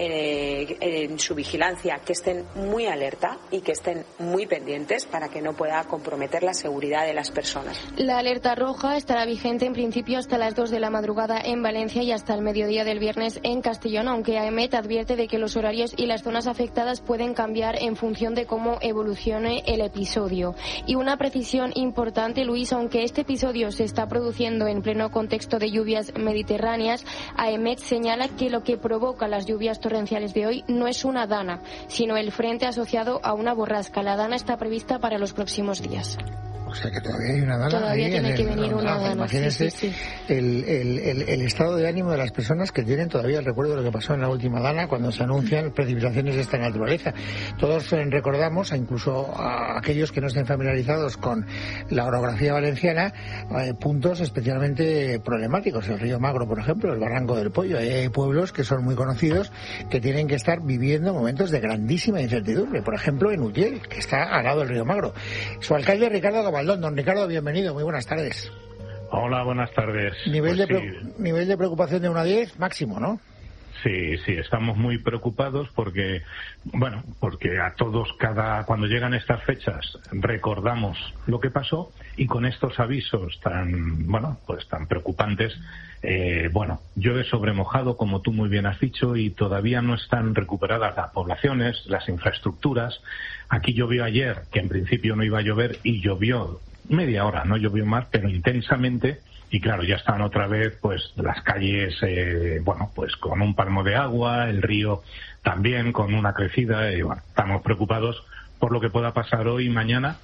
eh, en su vigilancia que estén muy alerta y que estén muy pendientes para que no pueda comprometer la seguridad de las personas. La alerta roja estará vigente en principio hasta las dos de la madrugada en Valencia y hasta el mediodía del viernes en Castellón, aunque AEMET advierte de que los horarios y las zonas afectadas pueden cambiar en función de cómo evolucione el episodio. Y una precisión importante, Luis, aunque este episodio se está produciendo en pleno contexto de lluvias mediterráneas, AEMET señala que lo que provoca las lluvias torrenciales de hoy no es una dana, sino el frente asociado a una borrasca. La dana está prevista para los próximos días. O sea que todavía hay una dana. Todavía ahí tiene en que el, venir una dana. Imagínense sí, sí, sí. El, el, el, el estado de ánimo de las personas que tienen todavía el recuerdo de lo que pasó en la última dana cuando se anuncian precipitaciones de esta naturaleza. Todos eh, recordamos, incluso a aquellos que no estén familiarizados con la orografía valenciana, eh, puntos especialmente problemáticos. El río Magro, por ejemplo, el Barranco del Pollo. Hay pueblos que son muy conocidos que tienen que estar viviendo momentos de grandísima incertidumbre. Por ejemplo, en Utiel, que está al lado del río Magro. Su alcalde, Ricardo Gabaldón. Don Ricardo, bienvenido, muy buenas tardes. Hola, buenas tardes. Nivel, pues de, sí. pre- nivel de preocupación de uno a diez, máximo, ¿no? Sí, sí, estamos muy preocupados porque, bueno, porque a todos, cada cuando llegan estas fechas, recordamos lo que pasó y con estos avisos tan, bueno, pues tan preocupantes, eh, bueno, llueve sobre mojado, como tú muy bien has dicho, y todavía no están recuperadas las poblaciones, las infraestructuras. Aquí llovió ayer, que en principio no iba a llover, y llovió media hora, no llovió más, pero intensamente. Y claro, ya están otra vez pues las calles, eh, bueno, pues con un palmo de agua, el río también con una crecida, y bueno, estamos preocupados por lo que pueda pasar hoy y mañana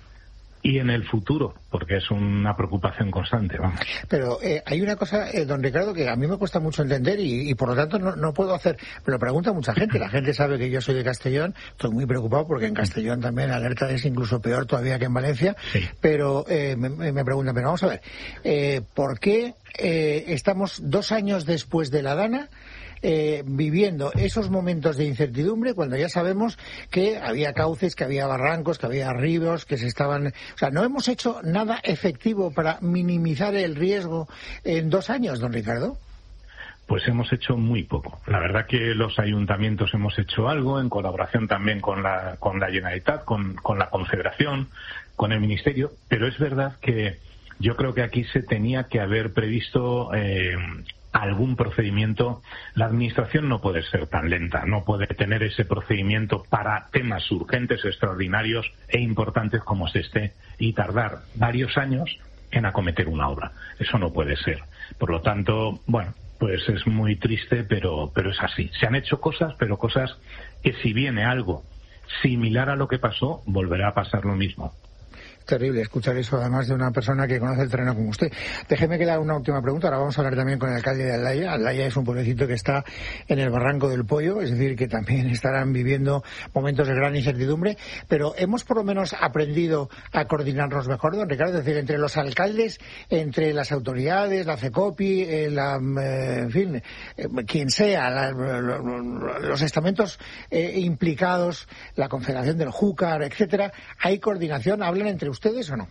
y en el futuro, porque es una preocupación constante, vamos. Pero eh, hay una cosa, eh, don Ricardo, que a mí me cuesta mucho entender y, y por lo tanto no, no puedo hacer, me lo pregunta mucha gente, la gente sabe que yo soy de Castellón, estoy muy preocupado porque en Castellón también la alerta es incluso peor todavía que en Valencia, sí. pero eh, me, me preguntan, pero vamos a ver, eh, ¿por qué eh, estamos dos años después de la Dana Eh, viviendo esos momentos de incertidumbre cuando ya sabemos que había cauces, que había barrancos, que había ríos, que se estaban... O sea, no hemos hecho nada efectivo para minimizar el riesgo en dos años, don Ricardo? Pues hemos hecho muy poco. La verdad que los ayuntamientos hemos hecho algo, en colaboración también con la, con la Generalitat, con, con la Confederación, con el Ministerio, pero es verdad que yo creo que aquí se tenía que haber previsto... Eh, algún procedimiento. La administración no puede ser tan lenta, no puede tener ese procedimiento para temas urgentes, extraordinarios e importantes como es este y tardar varios años en acometer una obra. Eso no puede ser. Por lo tanto, bueno, pues es muy triste, pero, pero es así. Se han hecho cosas, pero cosas que si viene algo similar a lo que pasó, volverá a pasar lo mismo. Terrible escuchar eso, además de una persona que conoce el terreno como usted. Déjeme que le haga una última pregunta. Ahora vamos a hablar también con el alcalde de Aldaya. Aldaya es un pueblecito que está en el Barranco del Pollo, es decir, que también estarán viviendo momentos de gran incertidumbre. Pero hemos por lo menos aprendido a coordinarnos mejor, don Ricardo. Es decir, entre los alcaldes, entre las autoridades, la CECOPI, eh, la, eh, en fin, eh, quien sea, la, los estamentos eh, implicados, la Confederación del Júcar, etcétera. ¿Hay coordinación? ¿Hablan entre ustedes? ¿Ustedes o no?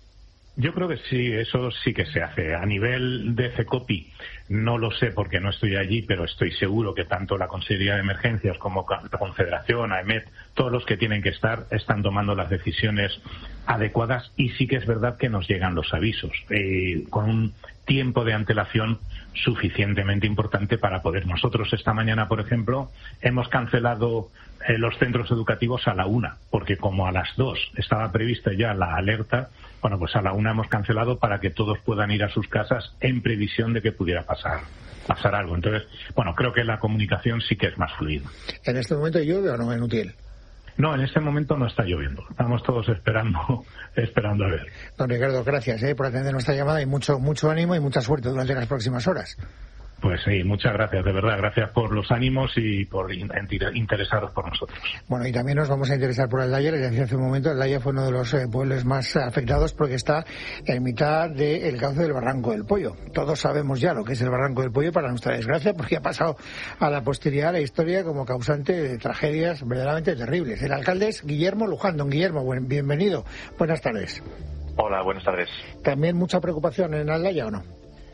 Yo creo que sí, eso sí que se hace. A nivel de CECOPI no lo sé porque no estoy allí, pero estoy seguro que tanto la Consejería de Emergencias como la Confederación, AEMET, todos los que tienen que estar, están tomando las decisiones adecuadas y sí que es verdad que nos llegan los avisos eh, con un tiempo de antelación suficientemente importante para poder. Nosotros esta mañana, por ejemplo, hemos cancelado eh, los centros educativos a la una, porque como a las dos estaba prevista ya la alerta, bueno, pues a la una hemos cancelado para que todos puedan ir a sus casas en previsión de que pudiera pasar pasar algo. Entonces, bueno, creo que la comunicación sí que es más fluida. ¿En este momento llueve o no en Utiel? No, en este momento no está lloviendo. Estamos todos esperando esperando a ver. Don Ricardo, gracias eh, por atender nuestra llamada y mucho mucho ánimo y mucha suerte durante las próximas horas. Pues sí, muchas gracias, de verdad. Gracias por los ánimos y por interesaros por nosotros. Bueno, y también nos vamos a interesar por Aldaya. Les decía hace un momento, Aldaya fue uno de los eh, pueblos más afectados porque está en mitad del cauce del Barranco del Pollo. Todos sabemos ya lo que es el Barranco del Pollo, para nuestra desgracia, porque ha pasado a la posteridad la historia como causante de tragedias verdaderamente terribles. El alcalde es Guillermo Luján. Don Guillermo, buen, bienvenido. Buenas tardes. Hola, buenas tardes. ¿También mucha preocupación en Aldaya o no?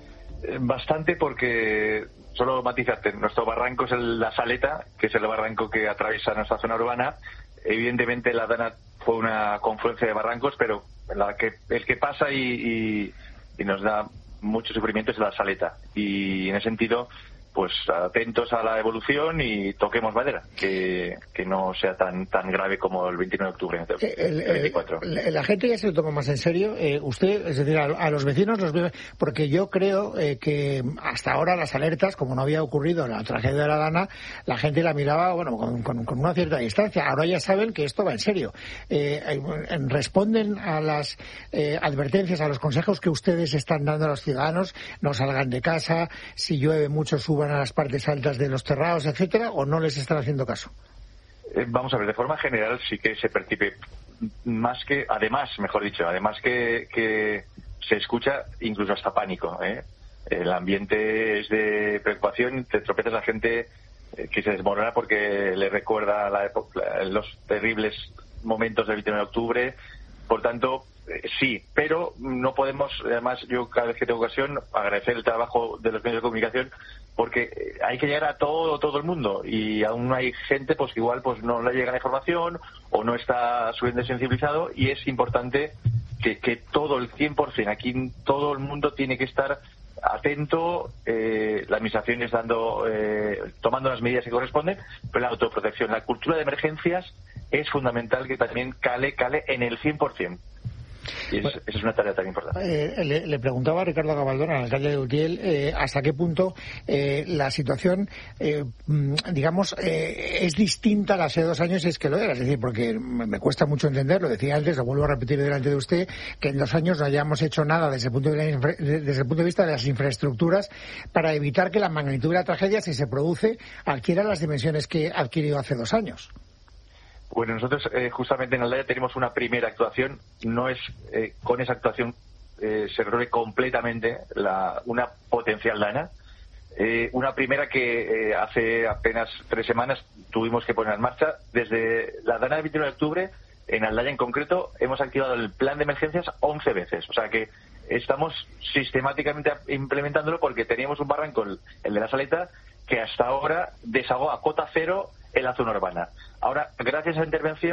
Bastante, porque solo matizarte, nuestro barranco es el, la Saleta, que es el barranco que atraviesa nuestra zona urbana. Evidentemente la Dana fue una confluencia de barrancos, pero la que, el que pasa y, y, y nos da mucho sufrimiento es la Saleta. Y en ese sentido, pues atentos a la evolución y toquemos madera, que, que no sea tan tan grave como el veintinueve de octubre del veinticuatro. El, el, la gente ya se lo toma más en serio. Eh, usted, es decir, a, a los vecinos los ve, porque yo creo eh, que hasta ahora las alertas, como no había ocurrido en la tragedia de la Dana, la gente la miraba, bueno, con, con, con una cierta distancia. Ahora ya saben que esto va en serio. Eh, responden a las eh, advertencias, a los consejos que ustedes están dando a los ciudadanos. No salgan de casa, si llueve mucho suban a las partes altas de los terrados, etcétera, o no les están haciendo caso? Eh, vamos a ver, de forma general sí que se percibe más que, además, mejor dicho, además que, que se escucha incluso hasta pánico, ¿eh? El ambiente es de preocupación, te tropiezas la gente eh, que se desmorona porque le recuerda la época, los terribles momentos del veintinueve de octubre. Por tanto, eh, sí, pero no podemos, además yo cada vez que tengo ocasión, agradecer el trabajo de los medios de comunicación, porque hay que llegar a todo todo el mundo y aún hay gente pues que igual pues no le llega la información o no está suficientemente sensibilizado, y es importante que, que todo el cien por ciento, aquí todo el mundo tiene que estar atento, eh, la administración es dando, eh, tomando las medidas que corresponden, pero la autoprotección, la cultura de emergencias es fundamental que también cale, cale en el cien por ciento. Y es, esa es una tarea tan importante. Eh, le, le preguntaba a Ricardo Gabaldón, al alcalde de Utiel, eh, hasta qué punto eh, la situación, eh, digamos, eh, es distinta a la hace dos años, es que lo era. Es decir, porque me cuesta mucho entender, lo decía antes, lo vuelvo a repetir delante de usted, que en dos años no hayamos hecho nada desde el punto de, la, desde el punto de vista de las infraestructuras para evitar que la magnitud de la tragedia, si se produce, adquiera las dimensiones que adquirió hace dos años. Bueno, nosotros eh, justamente en Aldaya tenemos una primera actuación. No es eh, con esa actuación eh, se resuelve completamente la, una potencial Dana. Eh, una primera que eh, hace apenas tres semanas tuvimos que poner en marcha. Desde la Dana del veintinueve de octubre, en Aldaya en concreto, hemos activado el plan de emergencias once veces. O sea que estamos sistemáticamente implementándolo porque teníamos un barranco, el, el de la Saleta, que hasta ahora desagó a cota cero en la zona urbana. Ahora, gracias a la intervención,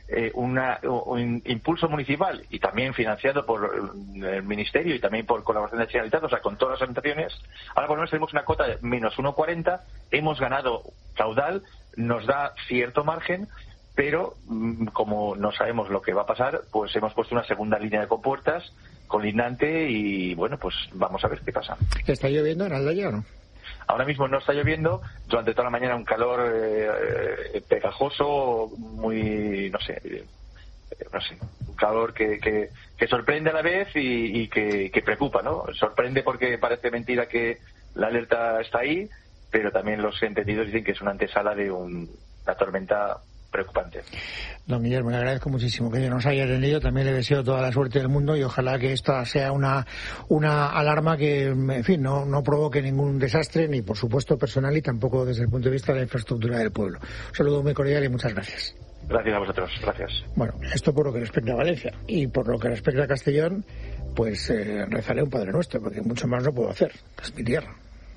eh, una, un impulso municipal y también financiado por el Ministerio y también por colaboración de Generalitat, o sea, con todas las administraciones. Ahora por lo menos tenemos una cota de menos uno coma cuarenta, hemos ganado caudal, nos da cierto margen, pero como no sabemos lo que va a pasar, pues hemos puesto una segunda línea de compuertas colindante y bueno, pues vamos a ver qué pasa. ¿Está lloviendo en Aldaya o no? Ahora mismo no está lloviendo, durante toda la mañana un calor eh, pegajoso, muy, no sé, eh, no sé, un calor que, que, que sorprende a la vez y, y que, que preocupa, ¿no? Sorprende porque parece mentira que la alerta está ahí, pero también los entendidos dicen que es una antesala de un, una tormenta preocupante. Don Guillermo, le agradezco muchísimo que nos haya atendido. También le deseo toda la suerte del mundo y ojalá que esta sea una una alarma que, en fin, no, no provoque ningún desastre, ni por supuesto personal y tampoco desde el punto de vista de la infraestructura del pueblo. Un saludo muy cordial y muchas gracias. Gracias a vosotros, gracias. Bueno, esto por lo que respecta a Valencia. Y por lo que respecta a Castellón, pues eh, rezaré un Padre Nuestro, porque mucho más no puedo hacer. Es mi tierra.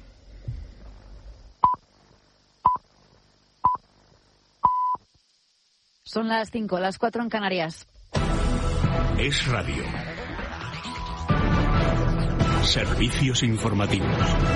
Son las cinco, las cuatro en Canarias. Es radio. Servicios informativos.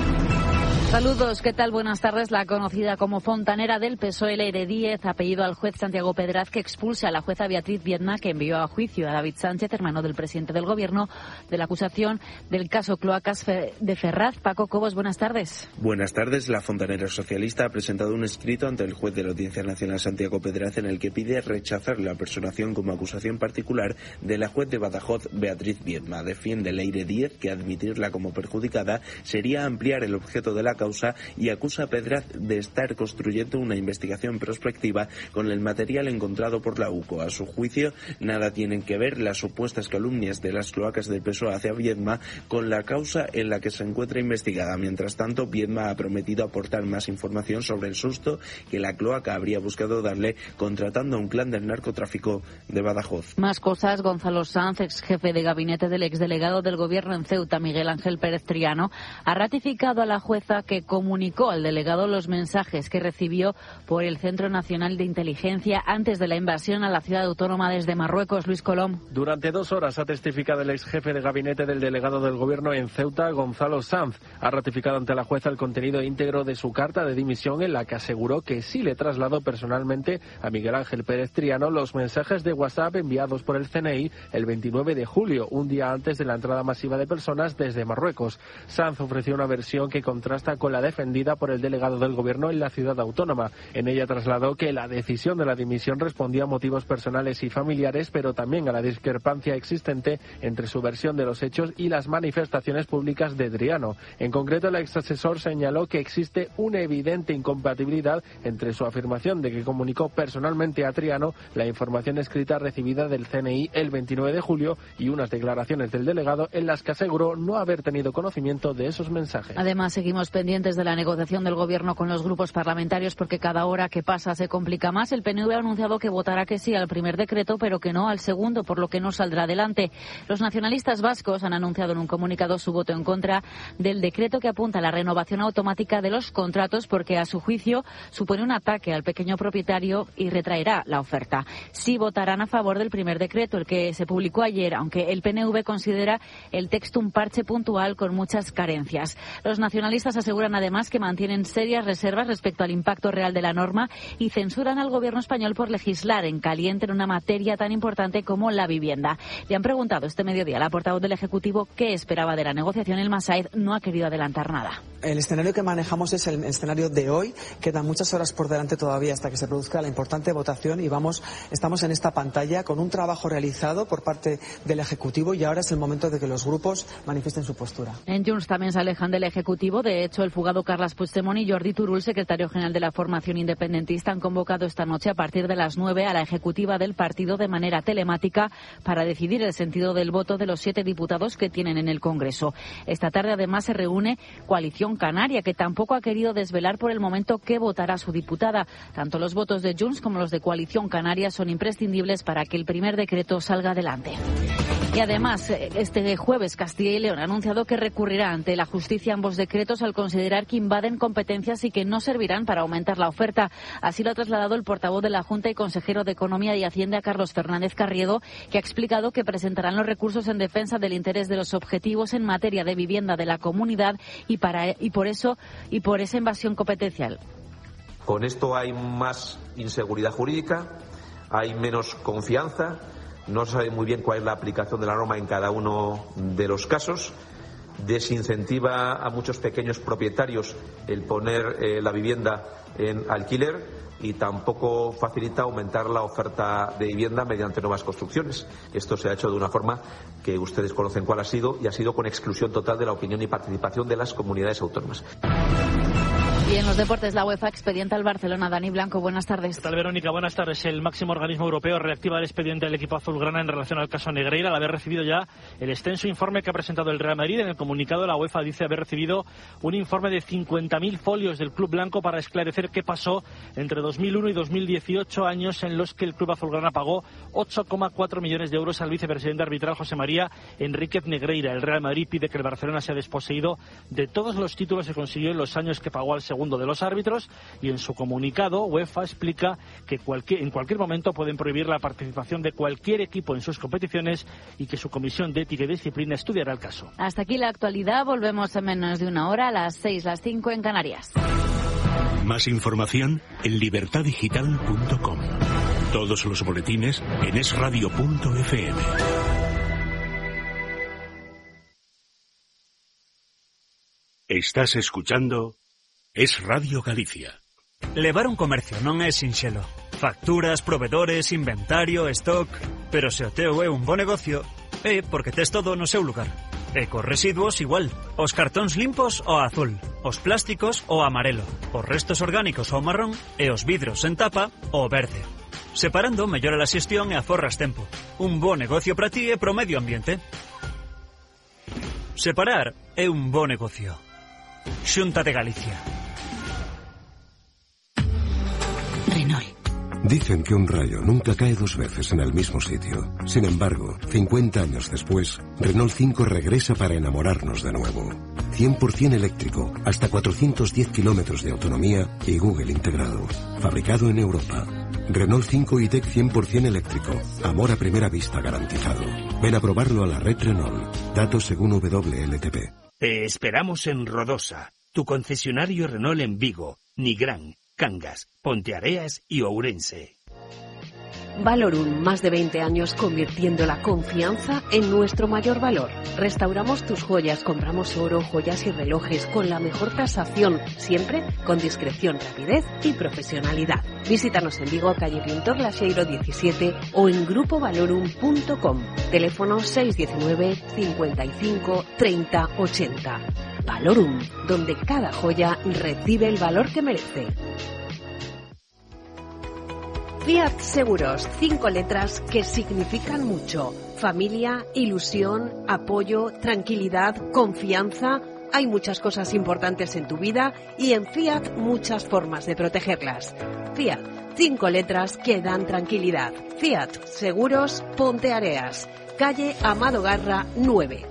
Saludos, ¿qué tal? Buenas tardes. La conocida como fontanera del P S O E, Leire Díez, ha pedido al juez Santiago Pedraz que expulse a la jueza Beatriz Viedma, que envió a juicio a David Sánchez, hermano del presidente del Gobierno, de la acusación del caso Cloacas de Ferraz. Paco Cobos, buenas tardes. Buenas tardes. La fontanera socialista ha presentado un escrito ante el juez de la Audiencia Nacional, Santiago Pedraz, en el que pide rechazar la personación como acusación particular de la juez de Badajoz, Beatriz Viedma. Defiende Leire Díez que admitirla como perjudicada sería ampliar el objeto de la causa y acusa a Pedraz de estar construyendo una investigación prospectiva con el material encontrado por la U C O. A su juicio, nada tienen que ver las supuestas calumnias de las cloacas del P S O E hacia Viedma con la causa en la que se encuentra investigada. Mientras tanto, Viedma ha prometido aportar más información sobre el susto que la cloaca habría buscado darle contratando a un clan del narcotráfico de Badajoz. Más cosas. Gonzalo Sanz, ex jefe de gabinete del exdelegado del Gobierno en Ceuta, Miguel Ángel Pérez Triano, ha ratificado a la jueza que comunicó al delegado los mensajes que recibió por el Centro Nacional de Inteligencia antes de la invasión a la ciudad autónoma desde Marruecos. Luis Colom. Durante dos horas ha testificado el ex jefe de gabinete del delegado del Gobierno en Ceuta, Gonzalo Sanz. Ha ratificado ante la jueza el contenido íntegro de su carta de dimisión, en la que aseguró que sí le trasladó personalmente a Miguel Ángel Pérez Triano los mensajes de WhatsApp enviados por el C N I el veintinueve de julio, un día antes de la entrada masiva de personas desde Marruecos. Sanz ofreció una versión que contrasta con la defendida por el delegado del Gobierno en la ciudad autónoma. En ella trasladó que la decisión de la dimisión respondía a motivos personales y familiares, pero también a la discrepancia existente entre su versión de los hechos y las manifestaciones públicas de Triano. En concreto, el exasesor señaló que existe una evidente incompatibilidad entre su afirmación de que comunicó personalmente a Triano la información escrita recibida del C N I el veintinueve de julio y unas declaraciones del delegado en las que aseguró no haber tenido conocimiento de esos mensajes. Además, seguimos pendientes de la negociación del Gobierno con los grupos parlamentarios porque cada hora que pasa se complica más. El P N V ha anunciado que votará que sí al primer decreto, pero que no al segundo, por lo que no saldrá adelante. Los nacionalistas vascos han anunciado en un comunicado su voto en contra del decreto que apunta a la renovación automática de los contratos porque, a su juicio, supone un ataque al pequeño propietario y retraerá la oferta. Sí votarán a favor del primer decreto, el que se publicó ayer, aunque el P N V considera el texto un parche puntual con muchas carencias. Los nacionalistas aseguran además que mantienen serias reservas respecto al impacto real de la norma y censuran al Gobierno español por legislar en caliente en una materia tan importante como la vivienda. Le han preguntado este mediodía a la portavoz del Ejecutivo qué esperaba de la negociación. El Masaid no ha querido adelantar nada. El escenario que manejamos es el escenario de hoy. Quedan muchas horas por delante todavía hasta que se produzca la importante votación y vamos, estamos en esta pantalla con un trabajo realizado por parte del Ejecutivo y ahora es el momento de que los grupos manifiesten su postura. En Junts también se alejan del Ejecutivo. De hecho, el fugado Carles Puigdemont y Jordi Turull, secretario general de la formación independentista, han convocado esta noche a partir de las nueve a la ejecutiva del partido de manera telemática para decidir el sentido del voto de los siete diputados que tienen en el Congreso. Esta tarde además se reúne Coalición Canaria, que tampoco ha querido desvelar por el momento qué votará su diputada. Tanto los votos de Junts como los de Coalición Canaria son imprescindibles para que el primer decreto salga adelante. Y además, este jueves Castilla y León ha anunciado que recurrirá ante la justicia ambos decretos al Consejo considerar que invaden competencias y que no servirán para aumentar la oferta. Así lo ha trasladado el portavoz de la Junta y consejero de Economía y Hacienda, Carlos Fernández Carriedo, que ha explicado que presentarán los recursos en defensa del interés de los objetivos en materia de vivienda de la comunidad y, para, y, por, eso, y por esa invasión competencial. Con esto hay más inseguridad jurídica, hay menos confianza, no se sabe muy bien cuál es la aplicación de la norma en cada uno de los casos, desincentiva a muchos pequeños propietarios el poner eh, la vivienda en alquiler y tampoco facilita aumentar la oferta de vivienda mediante nuevas construcciones. Esto se ha hecho de una forma que ustedes conocen cuál ha sido y ha sido con exclusión total de la opinión y participación de las comunidades autónomas. Y en los deportes, la UEFA expedienta al Barcelona. Dani Blanco, buenas tardes. ¿Qué tal, Verónica? Buenas tardes. El máximo organismo europeo reactiva el expediente del equipo azulgrana en relación al caso Negreira, al haber recibido ya el extenso informe que ha presentado el Real Madrid. En el comunicado, la UEFA dice haber recibido un informe de cincuenta mil folios del club blanco para esclarecer qué pasó entre dos mil uno y dos mil dieciocho, años en los que el club azulgrana pagó ocho coma cuatro millones de euros al vicepresidente arbitral José María Enríquez Negreira. El Real Madrid pide que el Barcelona sea desposeído de todos los títulos que consiguió en los años que pagó al segundo de los árbitros, y en su comunicado UEFA explica que cualquier, en cualquier momento pueden prohibir la participación de cualquier equipo en sus competiciones y que su comisión de ética y disciplina estudiará el caso. Hasta aquí la actualidad. Volvemos en menos de una hora, a las seis, las cinco en Canarias. Más información en libertad digital punto com. Todos los boletines en es radio punto efe eme. Estás escuchando Es Radio Galicia. Levar un comercio non é sinxelo. Facturas, provedores, inventario, stock... Pero se o teu é un bo negocio, é porque tes todo no seu lugar. E cos residuos igual. Os cartóns limpos o azul, os plásticos o amarelo, os restos orgánicos o marrón e os vidros en tapa o verde. Separando mellora a xestión e aforras tempo. Un bo negocio para ti e pro medio ambiente. Separar é un bo negocio. Xunta de Galicia. Renault. Dicen que un rayo nunca cae dos veces en el mismo sitio. Sin embargo, cincuenta años después, Renault cinco regresa para enamorarnos de nuevo. cien por ciento eléctrico, hasta cuatrocientos diez kilómetros de autonomía y Google integrado. Fabricado en Europa. Renault cinco E-Tech cien por ciento eléctrico. Amor a primera vista garantizado. Ven a probarlo a la red Renault. Datos según W L T P. Te esperamos en Rodosa, tu concesionario Renault en Vigo, Nigrán, Cangas, Ponteareas y Ourense. Valorum, más de veinte años convirtiendo la confianza en nuestro mayor valor. Restauramos tus joyas, compramos oro, joyas y relojes con la mejor tasación, siempre con discreción, rapidez y profesionalidad. Visítanos en Vigo, calle Pintor Laxeiro diecisiete o en grupo valorum punto com. Teléfono seis uno nueve, cincuenta y cinco, treinta, ochenta. Valorum, donde cada joya recibe el valor que merece. Fiat Seguros, cinco letras que significan mucho. Familia, ilusión, apoyo, tranquilidad, confianza. Hay muchas cosas importantes en tu vida y en Fiat muchas formas de protegerlas. Fiat, cinco letras que dan tranquilidad. Fiat Seguros, Ponteareas, calle Amado Garra nueve.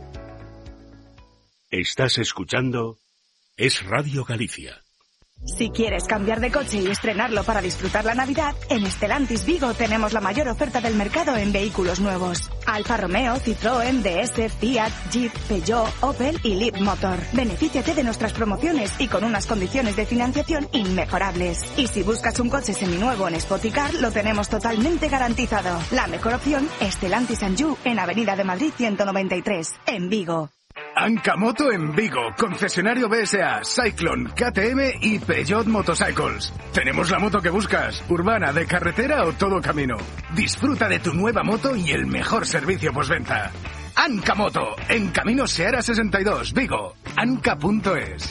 Estás escuchando Es Radio Galicia. Si quieres cambiar de coche y estrenarlo para disfrutar la Navidad, en Stellantis Vigo tenemos la mayor oferta del mercado en vehículos nuevos. Alfa Romeo, Citroën, D S, Fiat, Jeep, Peugeot, Opel y Leapmotor. Benefíciate de nuestras promociones y con unas condiciones de financiación inmejorables. Y si buscas un coche seminuevo en Spoticar, lo tenemos totalmente garantizado. La mejor opción, Stellantis Anjou, en Avenida de Madrid ciento noventa y tres, en Vigo. Ancamoto en Vigo, concesionario B S A, Cyclone, K T M y Peugeot Motorcycles. Tenemos la moto que buscas, urbana, de carretera o todo camino. Disfruta de tu nueva moto y el mejor servicio postventa. Ancamoto, en Camino Seara sesenta y dos, Vigo, anca punto es.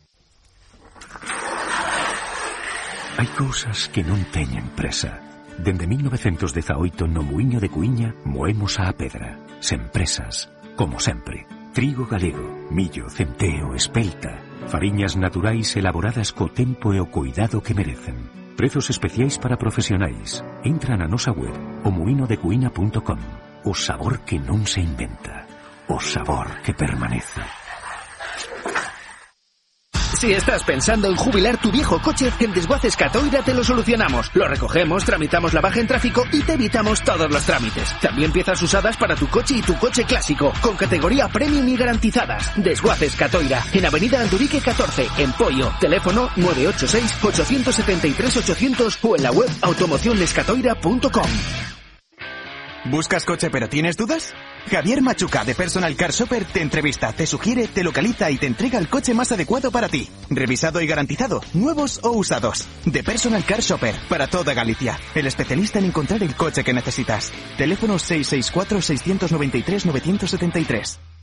Hai cousas que non teñen presa. Dende mil novecientos dezaoito no Muiño de Cuíña moemos a pedra, sen presas, como sempre. Trigo galego, millo, centeo, espelta. Fariñas naturais elaboradas co tempo e o cuidado que merecen. Prezos especiais para profesionais. Entra na nosa web, o muino de cuíña punto com. O sabor que non se inventa. O sabor que permanece. Si estás pensando en jubilar tu viejo coche, en Desguaces Catoira te lo solucionamos. Lo recogemos, tramitamos la baja en tráfico y te evitamos todos los trámites. También piezas usadas para tu coche y tu coche clásico, con categoría premium y garantizadas. Desguaces Catoira, en Avenida Andurique catorce, en Poio. Teléfono nueve ocho seis, ocho siete tres, ochocientos o en la web automocionescatoira punto com. ¿Buscas coche pero tienes dudas? Javier Machuca de Personal Car Shopper te entrevista, te sugiere, te localiza y te entrega el coche más adecuado para ti. Revisado y garantizado, nuevos o usados. De Personal Car Shopper, para toda Galicia. El especialista en encontrar el coche que necesitas. Teléfono seis seis cuatro, seis nueve tres, nueve siete tres.